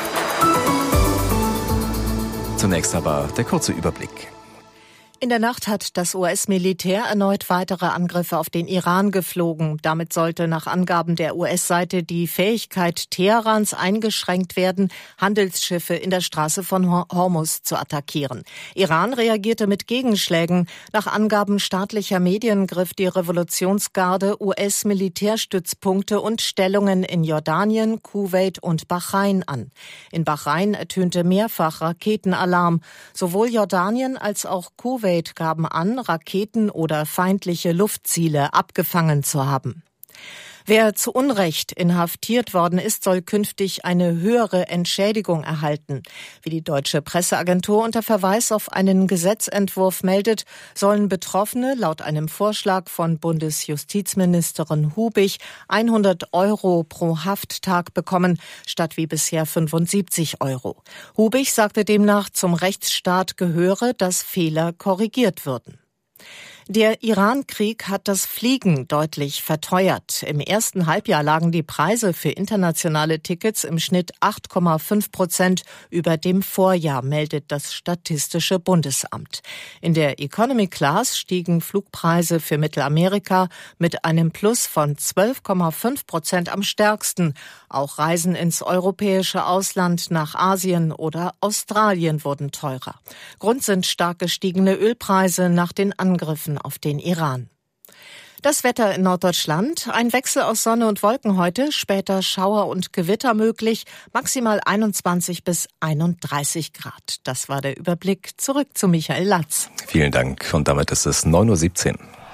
Zunächst aber der kurze Überblick. In der Nacht hat das U S-Militär erneut weitere Angriffe auf den Iran geflogen. Damit sollte nach Angaben der U S-Seite die Fähigkeit Teherans eingeschränkt werden, Handelsschiffe in der Straße von Hormuz zu attackieren. Iran reagierte mit Gegenschlägen. Nach Angaben staatlicher Medien griff die Revolutionsgarde U S-Militärstützpunkte und Stellungen in Jordanien, Kuwait und Bahrain an. In Bahrain ertönte mehrfach Raketenalarm. Sowohl Jordanien als auch Kuwait gaben an, Raketen oder feindliche Luftziele abgefangen zu haben. Wer zu Unrecht inhaftiert worden ist, soll künftig eine höhere Entschädigung erhalten. Wie die deutsche Presseagentur unter Verweis auf einen Gesetzentwurf meldet, sollen Betroffene laut einem Vorschlag von Bundesjustizministerin Hubig hundert Euro pro Hafttag bekommen, statt wie bisher fünfundsiebzig Euro. Hubig sagte demnach, zum Rechtsstaat gehöre, dass Fehler korrigiert würden. Der Iran-Krieg hat das Fliegen deutlich verteuert. Im ersten Halbjahr lagen die Preise für internationale Tickets im Schnitt acht Komma fünf Prozent über dem Vorjahr, meldet das Statistische Bundesamt. In der Economy Class stiegen Flugpreise für Mittelamerika mit einem Plus von zwölf Komma fünf Prozent am stärksten. Auch Reisen ins europäische Ausland, nach Asien oder Australien wurden teurer. Grund sind stark gestiegene Ölpreise nach den Angriffen auf den Iran. Das Wetter in Norddeutschland. Ein Wechsel aus Sonne und Wolken heute, später Schauer und Gewitter möglich, maximal einundzwanzig bis einunddreißig Grad. Das war der Überblick. Zurück zu Michael Latz. Vielen Dank und damit ist es neun Uhr siebzehn.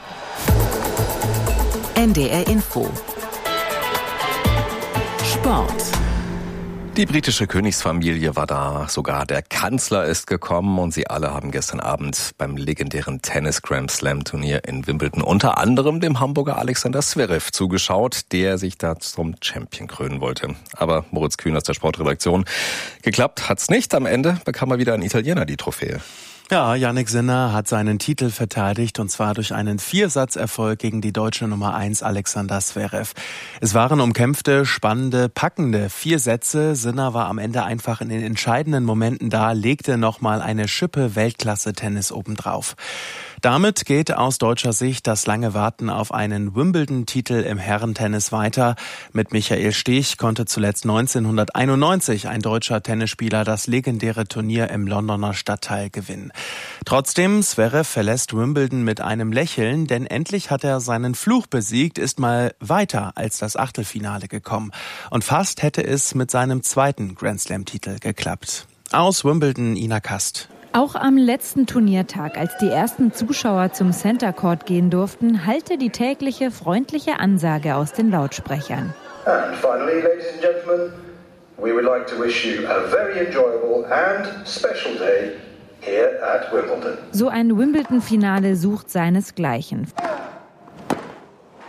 N D R Info. Sport. Die britische Königsfamilie war da, sogar der Kanzler ist gekommen und sie alle haben gestern Abend beim legendären Tennis-Grand-Slam-Turnier in Wimbledon unter anderem dem Hamburger Alexander Zverev zugeschaut, der sich da zum Champion krönen wollte. Aber Moritz Kühn aus der Sportredaktion, geklappt hat's nicht. Am Ende bekam er wieder ein Italiener die Trophäe. Ja, Jannik Sinner hat seinen Titel verteidigt und zwar durch einen Viersatzerfolg gegen die deutsche Nummer eins Alexander Zverev. Es waren umkämpfte, spannende, packende vier Sätze. Sinner war am Ende einfach in den entscheidenden Momenten da, legte nochmal eine Schippe Weltklasse-Tennis obendrauf. Damit geht aus deutscher Sicht das lange Warten auf einen Wimbledon-Titel im Herrentennis weiter. Mit Michael Stich konnte zuletzt neunzehnhunderteinundneunzig ein deutscher Tennisspieler das legendäre Turnier im Londoner Stadtteil gewinnen. Trotzdem, Zverev verlässt Wimbledon mit einem Lächeln, denn endlich hat er seinen Fluch besiegt, ist mal weiter als das Achtelfinale gekommen. Und fast hätte es mit seinem zweiten Grand-Slam-Titel geklappt. Aus Wimbledon, Ina Kast. Auch am letzten Turniertag, als die ersten Zuschauer zum Center Court gehen durften, hallte die tägliche freundliche Ansage aus den Lautsprechern. And finally, ladies and gentlemen, we would like to wish you a very enjoyable and special day here at Wimbledon. So ein Wimbledon-Finale sucht seinesgleichen.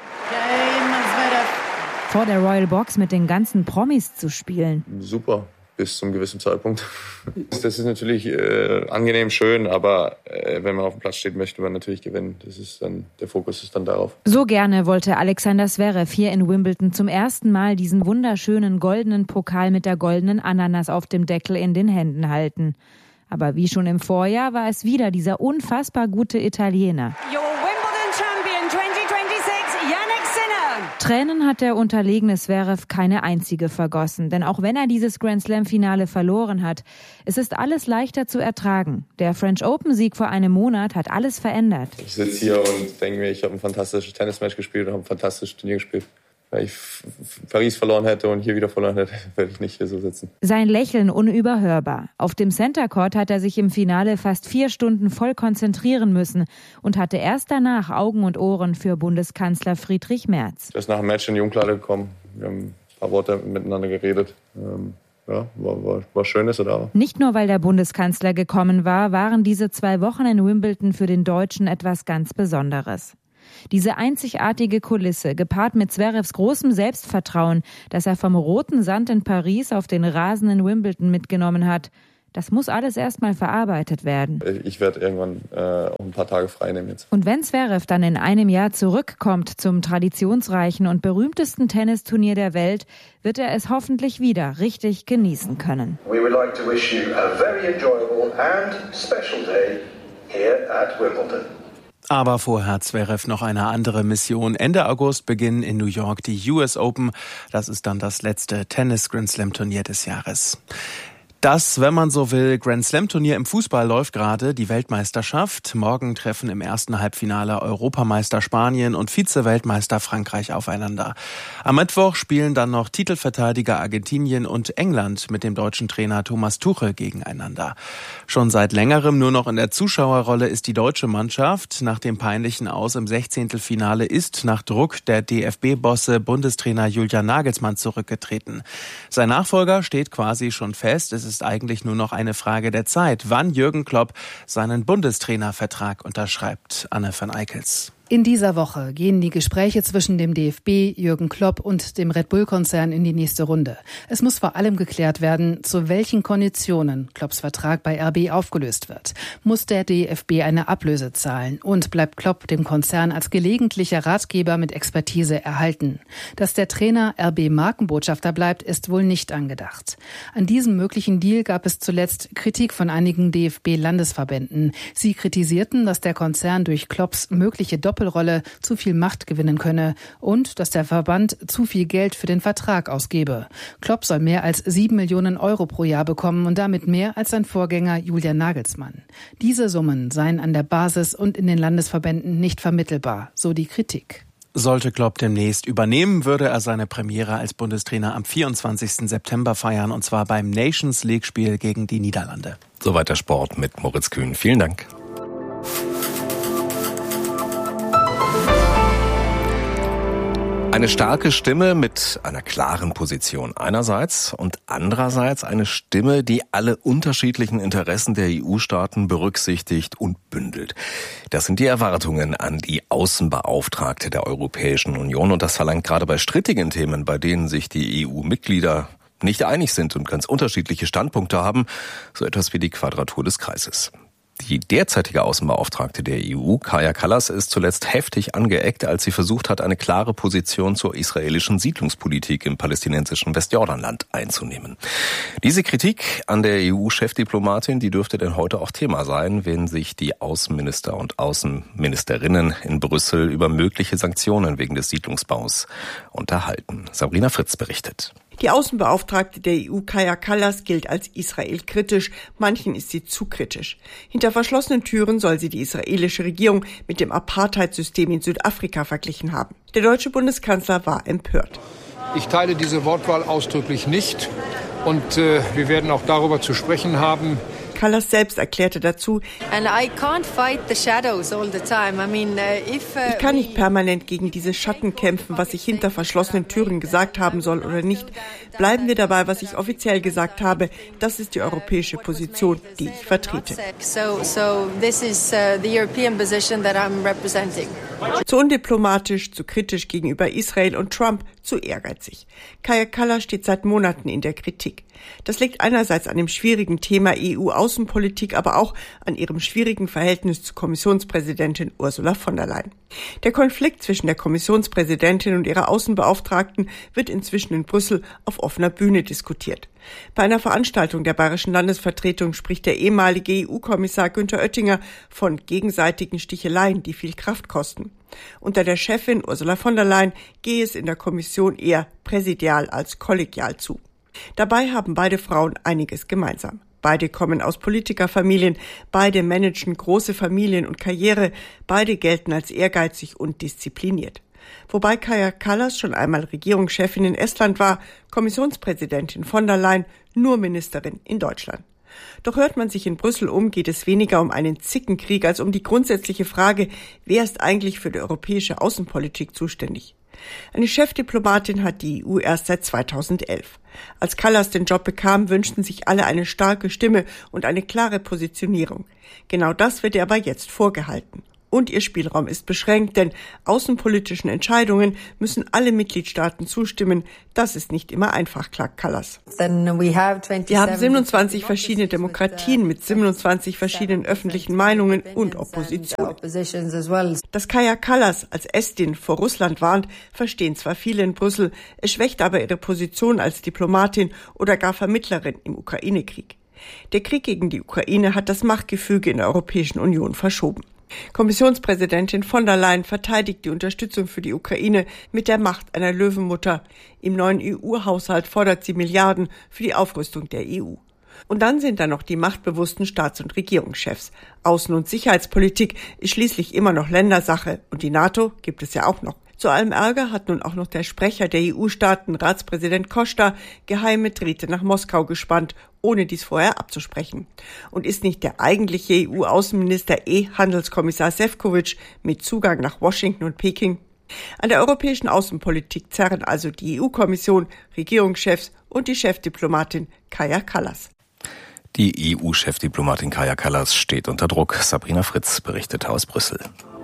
Vor der Royal Box mit den ganzen Promis zu spielen. Super. bis zum gewissen Zeitpunkt. Das ist natürlich äh, angenehm schön, aber äh, wenn man auf dem Platz steht, möchte man natürlich gewinnen. Das ist dann, der Fokus ist dann darauf. So gerne wollte Alexander Zverev hier in Wimbledon zum ersten Mal diesen wunderschönen goldenen Pokal mit der goldenen Ananas auf dem Deckel in den Händen halten. Aber wie schon im Vorjahr war es wieder dieser unfassbar gute Italiener. Your Wimbledon Champion zwanzig sechsundzwanzig, Jannik Sinner. Tränen hat der unterlegene Zverev keine einzige vergossen. Denn auch wenn er dieses Grand-Slam-Finale verloren hat, es ist alles leichter zu ertragen. Der French Open-Sieg vor einem Monat hat alles verändert. Ich sitze hier und denke mir, ich habe ein fantastisches Tennismatch gespielt und habe ein fantastisches Turnier gespielt. Wenn ich Paris verloren hätte und hier wieder verloren hätte, würde ich nicht hier so sitzen. Sein Lächeln unüberhörbar. Auf dem Center Court hat er sich im Finale fast vier Stunden voll konzentrieren müssen und hatte erst danach Augen und Ohren für Bundeskanzler Friedrich Merz. Er ist nach dem Match in die Umkleide gekommen. Wir haben ein paar Worte miteinander geredet. Ähm, ja, war, war, war schön, dass er da war. Nicht nur, weil der Bundeskanzler gekommen war, waren diese zwei Wochen in Wimbledon für den Deutschen etwas ganz Besonderes. Diese einzigartige Kulisse, gepaart mit Zverevs großem Selbstvertrauen, das er vom roten Sand in Paris auf den Rasen in Wimbledon mitgenommen hat, das muss alles erstmal verarbeitet werden. Ich werde irgendwann äh, ein paar Tage frei nehmen jetzt. Und wenn Zverev dann in einem Jahr zurückkommt zum traditionsreichen und berühmtesten Tennisturnier der Welt, wird er es hoffentlich wieder richtig genießen können. We would like to wish you a very enjoyable and special day here at Wimbledon. Aber vorher hat Zverev noch eine andere Mission. Ende August beginnen in New York die U S Open. Das ist dann das letzte Tennis-Grand-Slam-Turnier des Jahres. Das, wenn man so will, Grand-Slam-Turnier im Fußball läuft gerade, die Weltmeisterschaft. Morgen treffen im ersten Halbfinale Europameister Spanien und Vize-Weltmeister Frankreich aufeinander. Am Mittwoch spielen dann noch Titelverteidiger Argentinien und England mit dem deutschen Trainer Thomas Tuchel gegeneinander. Schon seit längerem nur noch in der Zuschauerrolle ist die deutsche Mannschaft. Nach dem peinlichen Aus im Sechzehntelfinale ist nach Druck der D F B-Bosse Bundestrainer Julian Nagelsmann zurückgetreten. Sein Nachfolger steht quasi schon fest. Es ist eigentlich nur noch eine Frage der Zeit, wann Jürgen Klopp seinen Bundestrainervertrag unterschreibt. Anne van Eickels. In dieser Woche gehen die Gespräche zwischen dem D F B, Jürgen Klopp und dem Red Bull-Konzern in die nächste Runde. Es muss vor allem geklärt werden, zu welchen Konditionen Klopps Vertrag bei R B aufgelöst wird. Muss der D F B eine Ablöse zahlen und bleibt Klopp dem Konzern als gelegentlicher Ratgeber mit Expertise erhalten? Dass der Trainer R B-Markenbotschafter bleibt, ist wohl nicht angedacht. An diesem möglichen Deal gab es zuletzt Kritik von einigen D F B-Landesverbänden. Sie kritisierten, dass der Konzern durch Klopps mögliche Doppel Doppelrolle zu viel Macht gewinnen könne und dass der Verband zu viel Geld für den Vertrag ausgebe. Klopp soll mehr als sieben Millionen Euro pro Jahr bekommen und damit mehr als sein Vorgänger Julian Nagelsmann. Diese Summen seien an der Basis und in den Landesverbänden nicht vermittelbar, so die Kritik. Sollte Klopp demnächst übernehmen, würde er seine Premiere als Bundestrainer am vierundzwanzigsten September feiern, und zwar beim Nations League-Spiel gegen die Niederlande. Soweit der Sport mit Moritz Kühn. Vielen Dank. Eine starke Stimme mit einer klaren Position einerseits und andererseits eine Stimme, die alle unterschiedlichen Interessen der E U-Staaten berücksichtigt und bündelt. Das sind die Erwartungen an die Außenbeauftragte der Europäischen Union, und das verlangt gerade bei strittigen Themen, bei denen sich die E U-Mitglieder nicht einig sind und ganz unterschiedliche Standpunkte haben, so etwas wie die Quadratur des Kreises. Die derzeitige Außenbeauftragte der E U, Kaja Kallas, ist zuletzt heftig angeeckt, als sie versucht hat, eine klare Position zur israelischen Siedlungspolitik im palästinensischen Westjordanland einzunehmen. Diese Kritik an der E U-Chefdiplomatin, die dürfte denn heute auch Thema sein, wenn sich die Außenminister und Außenministerinnen in Brüssel über mögliche Sanktionen wegen des Siedlungsbaus unterhalten. Sabrina Fritz berichtet. Die Außenbeauftragte der E U, Kaja Kallas, gilt als israelkritisch. Manchen ist sie zu kritisch. Hinter verschlossenen Türen soll sie die israelische Regierung mit dem Apartheidsystem in Südafrika verglichen haben. Der deutsche Bundeskanzler war empört. Ich teile diese Wortwahl ausdrücklich nicht, und äh, wir werden auch darüber zu sprechen haben. Kallas selbst erklärte dazu, ich kann nicht permanent gegen diese Schatten kämpfen, was ich hinter verschlossenen Türen gesagt haben soll oder nicht. Bleiben wir dabei, was ich offiziell gesagt habe. Das ist die europäische Position, die ich vertrete. Zu undiplomatisch, zu kritisch gegenüber Israel und Trump, zu ehrgeizig. Kaja Kallas steht seit Monaten in der Kritik. Das liegt einerseits an dem schwierigen Thema E U-Außenpolitik, aber auch an ihrem schwierigen Verhältnis zu Kommissionspräsidentin Ursula von der Leyen. Der Konflikt zwischen der Kommissionspräsidentin und ihrer Außenbeauftragten wird inzwischen in Brüssel auf offener Bühne diskutiert. Bei einer Veranstaltung der Bayerischen Landesvertretung spricht der ehemalige E U-Kommissar Günther Oettinger von gegenseitigen Sticheleien, die viel Kraft kosten. Unter der Chefin Ursula von der Leyen gehe es in der Kommission eher präsidial als kollegial zu. Dabei haben beide Frauen einiges gemeinsam. Beide kommen aus Politikerfamilien, beide managen große Familien und Karriere, beide gelten als ehrgeizig und diszipliniert. Wobei Kaja Kallas schon einmal Regierungschefin in Estland war, Kommissionspräsidentin von der Leyen nur Ministerin in Deutschland. Doch hört man sich in Brüssel um, geht es weniger um einen Zickenkrieg als um die grundsätzliche Frage, wer ist eigentlich für die europäische Außenpolitik zuständig? Eine Chefdiplomatin hat die E U erst seit zweitausendelf. Als Kallas den Job bekam, wünschten sich alle eine starke Stimme und eine klare Positionierung. Genau das wird ihr aber jetzt vorgehalten. Und ihr Spielraum ist beschränkt, denn außenpolitischen Entscheidungen müssen alle Mitgliedstaaten zustimmen. Das ist nicht immer einfach, klagt Kallas. Wir haben siebenundzwanzig verschiedene Demokratien mit siebenundzwanzig verschiedenen öffentlichen Meinungen und Opposition. Dass Kaja Kallas als Estin vor Russland warnt, verstehen zwar viele in Brüssel, es schwächt aber ihre Position als Diplomatin oder gar Vermittlerin im Ukraine-Krieg. Der Krieg gegen die Ukraine hat das Machtgefüge in der Europäischen Union verschoben. Kommissionspräsidentin von der Leyen verteidigt die Unterstützung für die Ukraine mit der Macht einer Löwenmutter. Im neuen E U-Haushalt fordert sie Milliarden für die Aufrüstung der E U. Und dann sind da noch die machtbewussten Staats- und Regierungschefs. Außen- und Sicherheitspolitik ist schließlich immer noch Ländersache und die NATO gibt es ja auch noch. Zu allem Ärger hat nun auch noch der Sprecher der E U-Staaten, Ratspräsident Costa, geheime Drähte nach Moskau gespannt, ohne dies vorher abzusprechen. Und ist nicht der eigentliche E U-Außenminister eh Handelskommissar Šefčovič mit Zugang nach Washington und Peking? An der europäischen Außenpolitik zerren also die E U-Kommission, Regierungschefs und die Chefdiplomatin Kaja Kallas. Die E U-Chefdiplomatin Kaja Kallas steht unter Druck. Sabrina Fritz berichtete aus Brüssel.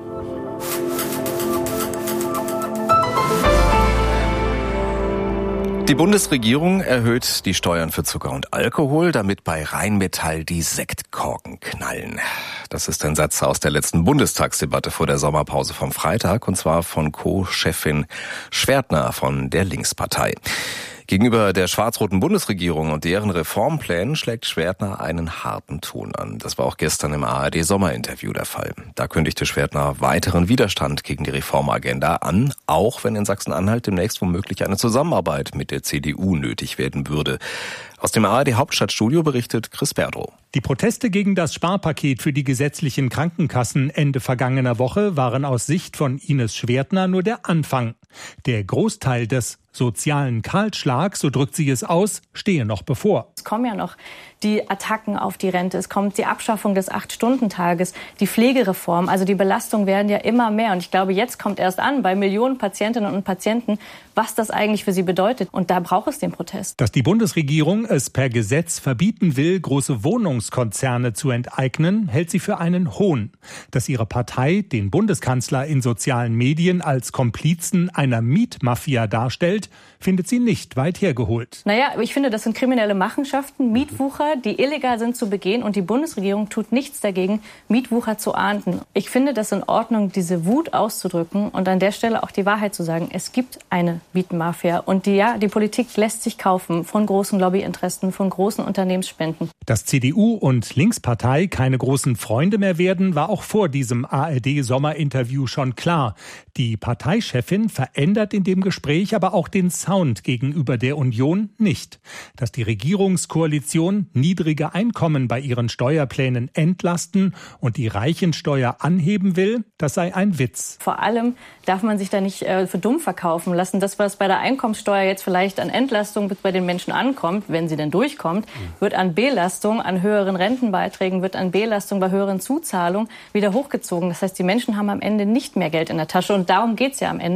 Die Bundesregierung erhöht die Steuern für Zucker und Alkohol, damit bei Rheinmetall die Sektkorken knallen. Das ist ein Satz aus der letzten Bundestagsdebatte vor der Sommerpause vom Freitag, und zwar von Co-Chefin Schwertner von der Linkspartei. Gegenüber der schwarz-roten Bundesregierung und deren Reformplänen schlägt Schwertner einen harten Ton an. Das war auch gestern im A R D-Sommerinterview der Fall. Da kündigte Schwertner weiteren Widerstand gegen die Reformagenda an, auch wenn in Sachsen-Anhalt demnächst womöglich eine Zusammenarbeit mit der C D U nötig werden würde. Aus dem A R D-Hauptstadtstudio berichtet Chris Berdrow. Die Proteste gegen das Sparpaket für die gesetzlichen Krankenkassen Ende vergangener Woche waren aus Sicht von Ines Schwertner nur der Anfang. Der Großteil des sozialen Kahlschlags, so drückt sie es aus, stehe noch bevor. Es kommen ja noch die Attacken auf die Rente, es kommt die Abschaffung des Acht-Stunden-Tages, die Pflegereform, also die Belastungen werden ja immer mehr. Und ich glaube, jetzt kommt erst an bei Millionen Patientinnen und Patienten, was das eigentlich für sie bedeutet. Und da braucht es den Protest. Dass die Bundesregierung es per Gesetz verbieten will, große Wohnungskonzerne zu enteignen, hält sie für einen Hohn. Dass ihre Partei den Bundeskanzler in sozialen Medien als Komplizen einer Mietmafia darstellt, findet sie nicht weit hergeholt. Naja, ich finde, das sind kriminelle Machenschaften, Mietwucher, die illegal sind zu begehen. Und die Bundesregierung tut nichts dagegen, Mietwucher zu ahnden. Ich finde das in Ordnung, diese Wut auszudrücken und an der Stelle auch die Wahrheit zu sagen. Es gibt eine Mietmafia. Und die, ja, die Politik lässt sich kaufen von großen Lobbyinteressen, von großen Unternehmensspenden. Dass C D U und Linkspartei keine großen Freunde mehr werden, war auch vor diesem A R D-Sommerinterview schon klar. Die Parteichefin verändert in dem Gespräch aber auch den Sound gegenüber der Union nicht. Dass die Regierungskoalition niedrige Einkommen bei ihren Steuerplänen entlasten und die Reichensteuer anheben will, das sei ein Witz. Vor allem darf man sich da nicht äh, für dumm verkaufen lassen. Das, was bei der Einkommenssteuer jetzt vielleicht an Entlastung bei den Menschen ankommt, wenn sie denn durchkommt, wird an Belastung, an höheren Rentenbeiträgen, wird an Belastung bei höheren Zuzahlungen wieder hochgezogen. Das heißt, die Menschen haben am Ende nicht mehr Geld in der Tasche und darum geht es ja am Ende und das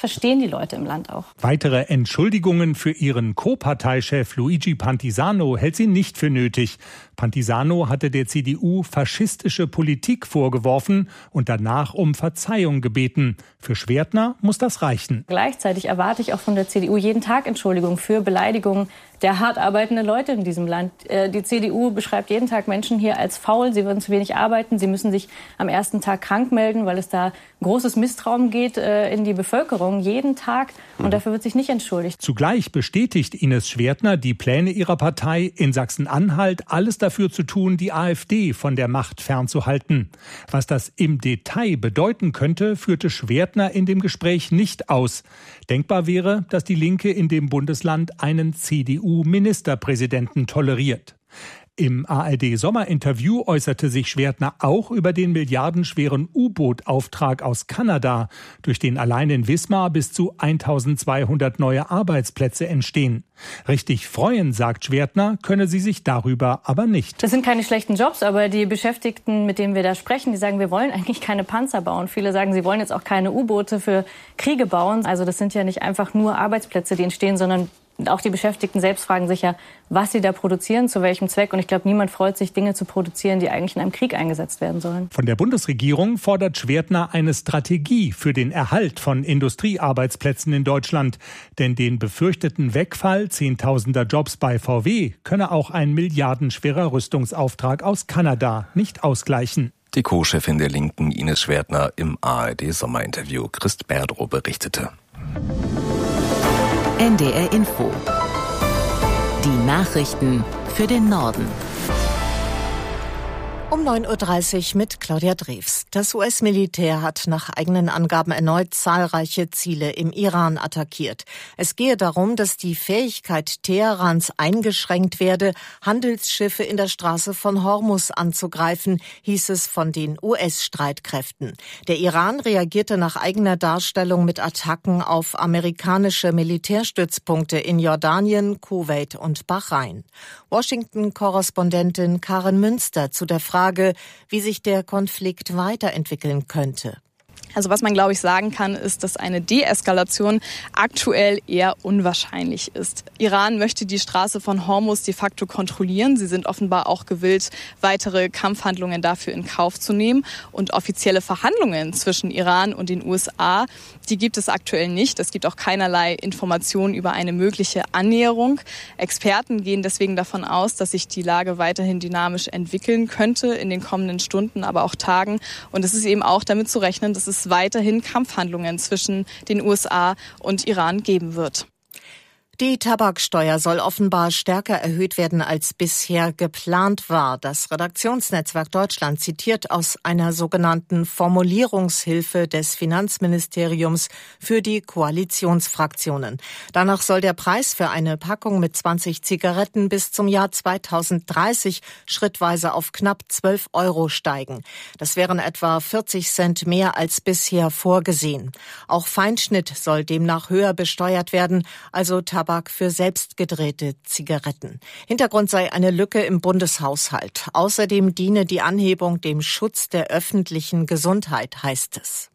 verstehen die Leute im Land auch. Weitere Entschuldigungen für ihren Co-Parteichef Luigi Pantisano hält sie nicht für nötig. Pantisano hatte der C D U faschistische Politik vorgeworfen und danach um Verzeihung gebeten. Für Schwertner muss das reichen. Gleichzeitig erwarte ich auch von der C D U jeden Tag Entschuldigung für Beleidigungen der hart arbeitenden Leute in diesem Land. Die C D U beschreibt jeden Tag Menschen hier als faul, sie würden zu wenig arbeiten, sie müssen sich am ersten Tag krank melden, weil es da großes Misstrauen geht in die Bevölkerung, jeden Tag. Und dafür wird sich nicht entschuldigt. Zugleich bestätigt Ines Schwertner die Pläne ihrer Partei, in Sachsen-Anhalt alles dafür zu tun, die AfD von der Macht fernzuhalten. Was das im Detail bedeuten könnte, führte Schwertner in dem Gespräch nicht aus. Denkbar wäre, dass die Linke in dem Bundesland einen C D U-Ministerpräsidenten toleriert. Im A R D-Sommerinterview äußerte sich Schwertner auch über den milliardenschweren U-Boot-Auftrag aus Kanada, durch den allein in Wismar bis zu eintausendzweihundert neue Arbeitsplätze entstehen. Richtig freuen, sagt Schwertner, könne sie sich darüber aber nicht. Das sind keine schlechten Jobs, aber die Beschäftigten, mit denen wir da sprechen, die sagen, wir wollen eigentlich keine Panzer bauen. Viele sagen, sie wollen jetzt auch keine U-Boote für Kriege bauen. Also das sind ja nicht einfach nur Arbeitsplätze, die entstehen, sondern auch die Beschäftigten selbst fragen sich ja, was sie da produzieren, zu welchem Zweck. Und ich glaube, niemand freut sich, Dinge zu produzieren, die eigentlich in einem Krieg eingesetzt werden sollen. Von der Bundesregierung fordert Schwertner eine Strategie für den Erhalt von Industriearbeitsplätzen in Deutschland. Denn den befürchteten Wegfall zehntausender Jobs bei V W könne auch ein milliardenschwerer Rüstungsauftrag aus Kanada nicht ausgleichen. Die Co-Chefin der Linken Ines Schwertner im A R D-Sommerinterview. Christ Berdrow berichtete. N D R Info. Die Nachrichten für den Norden. Um neun Uhr dreißig mit Claudia Drews. Das U S-Militär hat nach eigenen Angaben erneut zahlreiche Ziele im Iran attackiert. Es gehe darum, dass die Fähigkeit Teherans eingeschränkt werde, Handelsschiffe in der Straße von Hormuz anzugreifen, hieß es von den U S-Streitkräften. Der Iran reagierte nach eigener Darstellung mit Attacken auf amerikanische Militärstützpunkte in Jordanien, Kuwait und Bahrain. Washington-Korrespondentin Karin Münster zu der Frage, Frage, wie sich der Konflikt weiterentwickeln könnte. Also was man, glaube ich, sagen kann, ist, dass eine Deeskalation aktuell eher unwahrscheinlich ist. Iran möchte die Straße von Hormuz de facto kontrollieren. Sie sind offenbar auch gewillt, weitere Kampfhandlungen dafür in Kauf zu nehmen. Und offizielle Verhandlungen zwischen Iran und den U S A, die gibt es aktuell nicht. Es gibt auch keinerlei Informationen über eine mögliche Annäherung. Experten gehen deswegen davon aus, dass sich die Lage weiterhin dynamisch entwickeln könnte in den kommenden Stunden, aber auch Tagen. Und es ist eben auch damit zu rechnen, dass es weiterhin Kampfhandlungen zwischen den U S A und Iran geben wird. Die Tabaksteuer soll offenbar stärker erhöht werden, als bisher geplant war. Das Redaktionsnetzwerk Deutschland zitiert aus einer sogenannten Formulierungshilfe des Finanzministeriums für die Koalitionsfraktionen. Danach soll der Preis für eine Packung mit zwanzig Zigaretten bis zum Jahr zweitausenddreißig schrittweise auf knapp zwölf Euro steigen. Das wären etwa vierzig Cent mehr als bisher vorgesehen. Auch Feinschnitt soll demnach höher besteuert werden, also Tabak für selbstgedrehte Zigaretten. Hintergrund sei eine Lücke im Bundeshaushalt. Außerdem diene die Anhebung dem Schutz der öffentlichen Gesundheit, heißt es.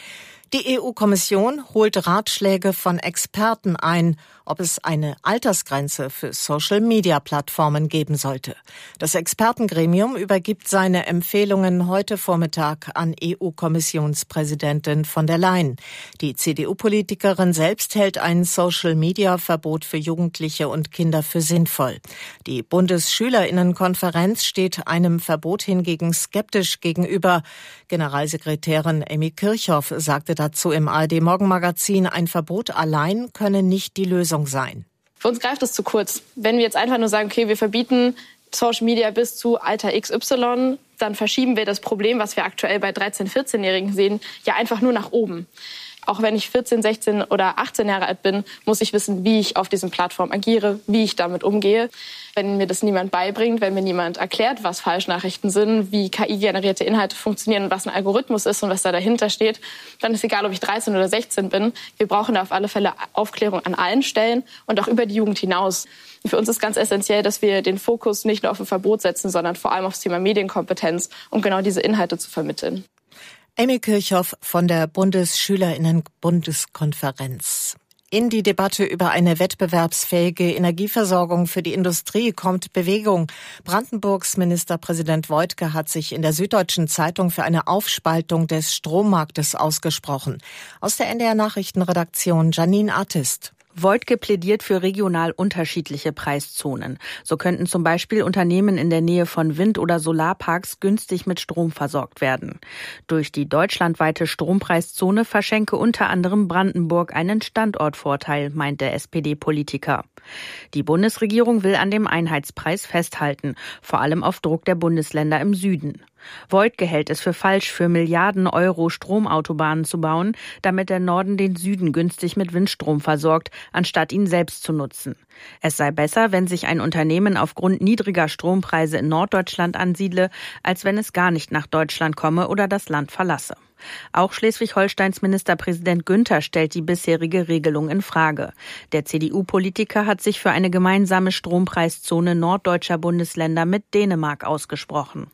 Die E U-Kommission holt Ratschläge von Experten ein, ob es eine Altersgrenze für Social-Media-Plattformen geben sollte. Das Expertengremium übergibt seine Empfehlungen heute Vormittag an E U-Kommissionspräsidentin von der Leyen. Die C D U-Politikerin selbst hält ein Social-Media-Verbot für Jugendliche und Kinder für sinnvoll. Die Bundesschülerinnenkonferenz steht einem Verbot hingegen skeptisch gegenüber. Generalsekretärin Emmy Kirchhoff sagte dazu im A R D-Morgenmagazin, ein Verbot allein könne nicht die Lösung sein. Für uns greift es zu kurz. Wenn wir jetzt einfach nur sagen, okay, wir verbieten Social Media bis zu Alter X Y, dann verschieben wir das Problem, was wir aktuell bei dreizehn-, vierzehnjährigen sehen, ja einfach nur nach oben. Auch wenn ich vierzehn, sechzehn oder achtzehn Jahre alt bin, muss ich wissen, wie ich auf diesen Plattformen agiere, wie ich damit umgehe. Wenn mir das niemand beibringt, wenn mir niemand erklärt, was Falschnachrichten sind, wie K I-generierte Inhalte funktionieren und was ein Algorithmus ist und was da dahinter steht, dann ist egal, ob ich dreizehn oder sechzehn bin. Wir brauchen da auf alle Fälle Aufklärung an allen Stellen und auch über die Jugend hinaus. Für uns ist ganz essentiell, dass wir den Fokus nicht nur auf ein Verbot setzen, sondern vor allem aufs Thema Medienkompetenz, um genau diese Inhalte zu vermitteln. Amy Kirchhoff von der Bundesschülerinnen-Bundeskonferenz. In die Debatte über eine wettbewerbsfähige Energieversorgung für die Industrie kommt Bewegung. Brandenburgs Ministerpräsident Woidke hat sich in der Süddeutschen Zeitung für eine Aufspaltung des Strommarktes ausgesprochen. Aus der N D R Nachrichtenredaktion Janine Artist. Woidke plädiert für regional unterschiedliche Preiszonen. So könnten zum Beispiel Unternehmen in der Nähe von Wind- oder Solarparks günstig mit Strom versorgt werden. Durch die deutschlandweite Strompreiszone verschenke unter anderem Brandenburg einen Standortvorteil, meint der S P D-Politiker. Die Bundesregierung will an dem Einheitspreis festhalten, vor allem auf Druck der Bundesländer im Süden. Woidke hält es für falsch, für Milliarden Euro Stromautobahnen zu bauen, damit der Norden den Süden günstig mit Windstrom versorgt, anstatt ihn selbst zu nutzen. Es sei besser, wenn sich ein Unternehmen aufgrund niedriger Strompreise in Norddeutschland ansiedle, als wenn es gar nicht nach Deutschland komme oder das Land verlasse. Auch Schleswig-Holsteins Ministerpräsident Günther stellt die bisherige Regelung in Frage. Der C D U-Politiker hat sich für eine gemeinsame Strompreiszone norddeutscher Bundesländer mit Dänemark ausgesprochen.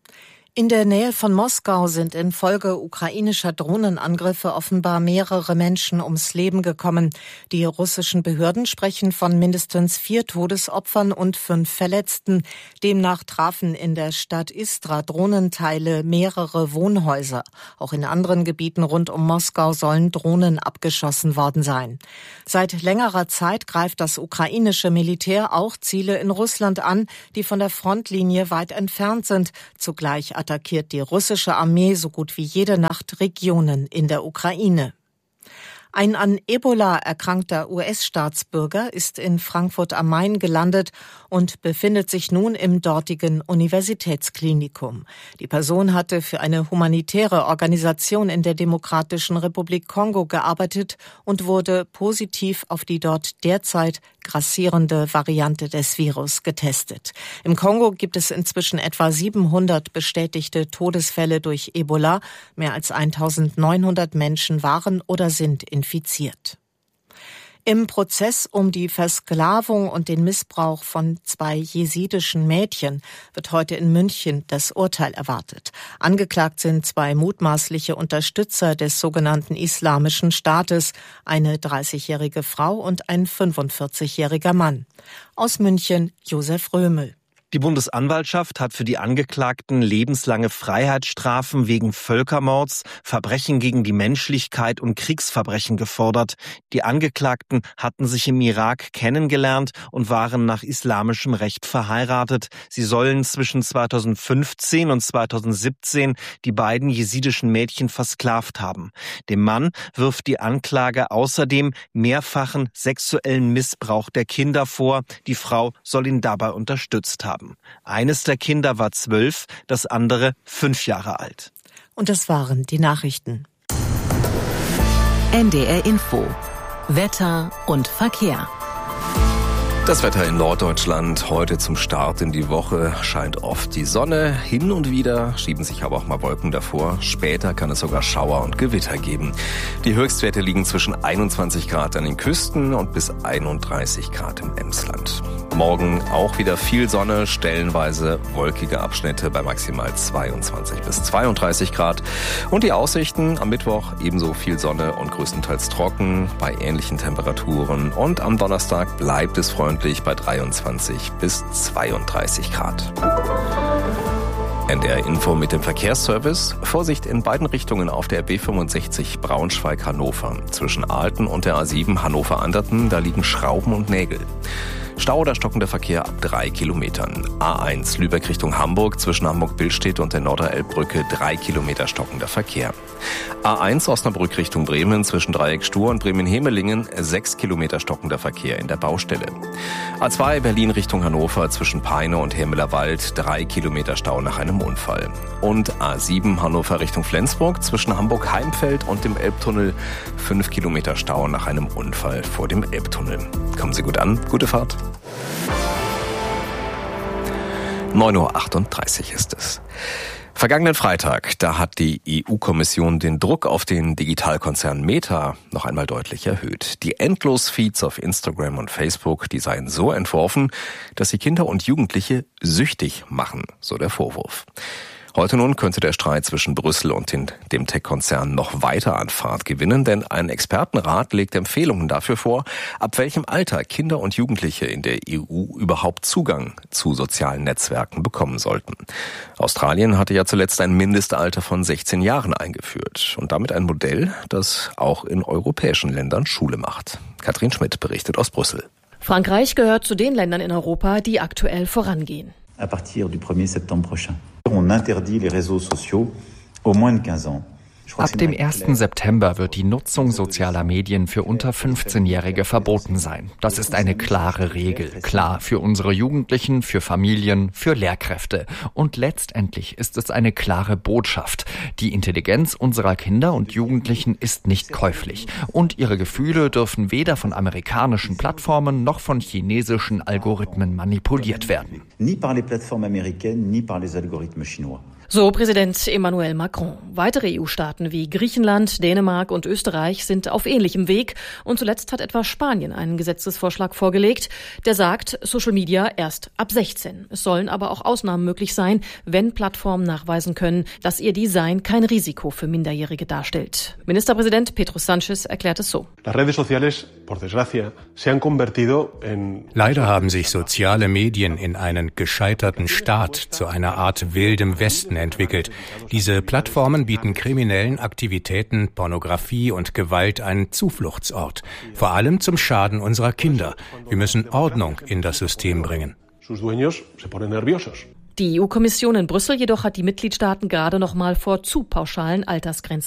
In der Nähe von Moskau sind infolge ukrainischer Drohnenangriffe offenbar mehrere Menschen ums Leben gekommen. Die russischen Behörden sprechen von mindestens vier Todesopfern und fünf Verletzten. Demnach trafen in der Stadt Istra Drohnenteile mehrere Wohnhäuser. Auch in anderen Gebieten rund um Moskau sollen Drohnen abgeschossen worden sein. Seit längerer Zeit greift das ukrainische Militär auch Ziele in Russland an, die von der Frontlinie weit entfernt sind. Zugleich attackiert die russische Armee so gut wie jede Nacht Regionen in der Ukraine. Ein an Ebola erkrankter U S-Staatsbürger ist in Frankfurt am Main gelandet und befindet sich nun im dortigen Universitätsklinikum. Die Person hatte für eine humanitäre Organisation in der Demokratischen Republik Kongo gearbeitet und wurde positiv auf die dort derzeit grassierende Variante des Virus getestet. Im Kongo gibt es inzwischen etwa siebenhundert bestätigte Todesfälle durch Ebola. Mehr als eintausendneunhundert Menschen waren oder sind infiziert. Im Prozess um die Versklavung und den Missbrauch von zwei jesidischen Mädchen wird heute in München das Urteil erwartet. Angeklagt sind zwei mutmaßliche Unterstützer des sogenannten Islamischen Staates, eine dreißigjährige Frau und ein fünfundvierzigjähriger Mann. Aus München Josef Römel. Die Bundesanwaltschaft hat für die Angeklagten lebenslange Freiheitsstrafen wegen Völkermords, Verbrechen gegen die Menschlichkeit und Kriegsverbrechen gefordert. Die Angeklagten hatten sich im Irak kennengelernt und waren nach islamischem Recht verheiratet. Sie sollen zwischen zweitausendfünfzehn und zweitausendsiebzehn die beiden jesidischen Mädchen versklavt haben. Dem Mann wirft die Anklage außerdem mehrfachen sexuellen Missbrauch der Kinder vor. Die Frau soll ihn dabei unterstützt haben. Eines der Kinder war zwölf, das andere fünf Jahre alt. Und das waren die Nachrichten. N D R Info. Wetter und Verkehr. Das Wetter in Norddeutschland heute zum Start in die Woche scheint oft die Sonne. Hin und wieder schieben sich aber auch mal Wolken davor. Später kann es sogar Schauer und Gewitter geben. Die Höchstwerte liegen zwischen einundzwanzig Grad an den Küsten und bis einunddreißig Grad im Emsland. Morgen auch wieder viel Sonne, stellenweise wolkige Abschnitte bei maximal zweiundzwanzig bis zweiunddreißig Grad. Und die Aussichten am Mittwoch ebenso viel Sonne und größtenteils trocken bei ähnlichen Temperaturen. Und am Donnerstag bleibt es freundlich bei dreiundzwanzig bis zweiunddreißig Grad. N D R Info mit dem Verkehrsservice. Vorsicht in beiden Richtungen auf der B fünfundsechzig Braunschweig-Hannover. Zwischen Aalten und der A sieben Hannover-Anderten, da liegen Schrauben und Nägel. Stau oder stockender Verkehr ab drei Kilometern. A eins Lübeck Richtung Hamburg zwischen Hamburg-Billstedt und der Norderelbbrücke drei Kilometer stockender Verkehr. A eins Osnabrück Richtung Bremen zwischen Dreieck Stur und Bremen-Hemelingen sechs Kilometer stockender Verkehr in der Baustelle. A zwei Berlin Richtung Hannover zwischen Peine und Hermelerwald drei Kilometer Stau nach einem Unfall. Und A sieben Hannover Richtung Flensburg zwischen Hamburg-Heimfeld und dem Elbtunnel fünf Kilometer Stau nach einem Unfall vor dem Elbtunnel. Kommen Sie gut an, gute Fahrt. neun Uhr achtunddreißig ist es. Vergangenen Freitag, da hat die E U-Kommission den Druck auf den Digitalkonzern Meta noch einmal deutlich erhöht. Die Endlos-Feeds auf Instagram und Facebook, die seien so entworfen, dass sie Kinder und Jugendliche süchtig machen, so der Vorwurf. Heute nun könnte der Streit zwischen Brüssel und den, dem Tech-Konzern noch weiter an Fahrt gewinnen, denn ein Expertenrat legt Empfehlungen dafür vor, ab welchem Alter Kinder und Jugendliche in der E U überhaupt Zugang zu sozialen Netzwerken bekommen sollten. Australien hatte ja zuletzt ein Mindestalter von sechzehn Jahren eingeführt und damit ein Modell, das auch in europäischen Ländern Schule macht. Katrin Schmidt berichtet aus Brüssel. Frankreich gehört zu den Ländern in Europa, die aktuell vorangehen. À partir du premier septembre prochain. On interdit les réseaux sociaux au moins de quinze ans. Ab dem ersten September wird die Nutzung sozialer Medien für unter fünfzehnjährige verboten sein. Das ist eine klare Regel. Klar für unsere Jugendlichen, für Familien, für Lehrkräfte. Und letztendlich ist es eine klare Botschaft. Die Intelligenz unserer Kinder und Jugendlichen ist nicht käuflich. Und ihre Gefühle dürfen weder von amerikanischen Plattformen noch von chinesischen Algorithmen manipuliert werden. Ni par les plateformes américaines, ni par les algorithmes chinois. So Präsident Emmanuel Macron. Weitere E U-Staaten wie Griechenland, Dänemark und Österreich sind auf ähnlichem Weg. Und zuletzt hat etwa Spanien einen Gesetzesvorschlag vorgelegt, der sagt, Social Media erst ab sechzehn. Es sollen aber auch Ausnahmen möglich sein, wenn Plattformen nachweisen können, dass ihr Design kein Risiko für Minderjährige darstellt. Ministerpräsident Pedro Sánchez erklärt es so. Leider haben sich soziale Medien in einen gescheiterten Staat zu einer Art wildem Westen entwickelt. Diese Plattformen bieten kriminellen Aktivitäten, Pornografie und Gewalt einen Zufluchtsort. Vor allem zum Schaden unserer Kinder. Wir müssen Ordnung in das System bringen. Die E U-Kommission in Brüssel jedoch hat die Mitgliedstaaten gerade noch mal vor zu pauschalen Altersgrenzen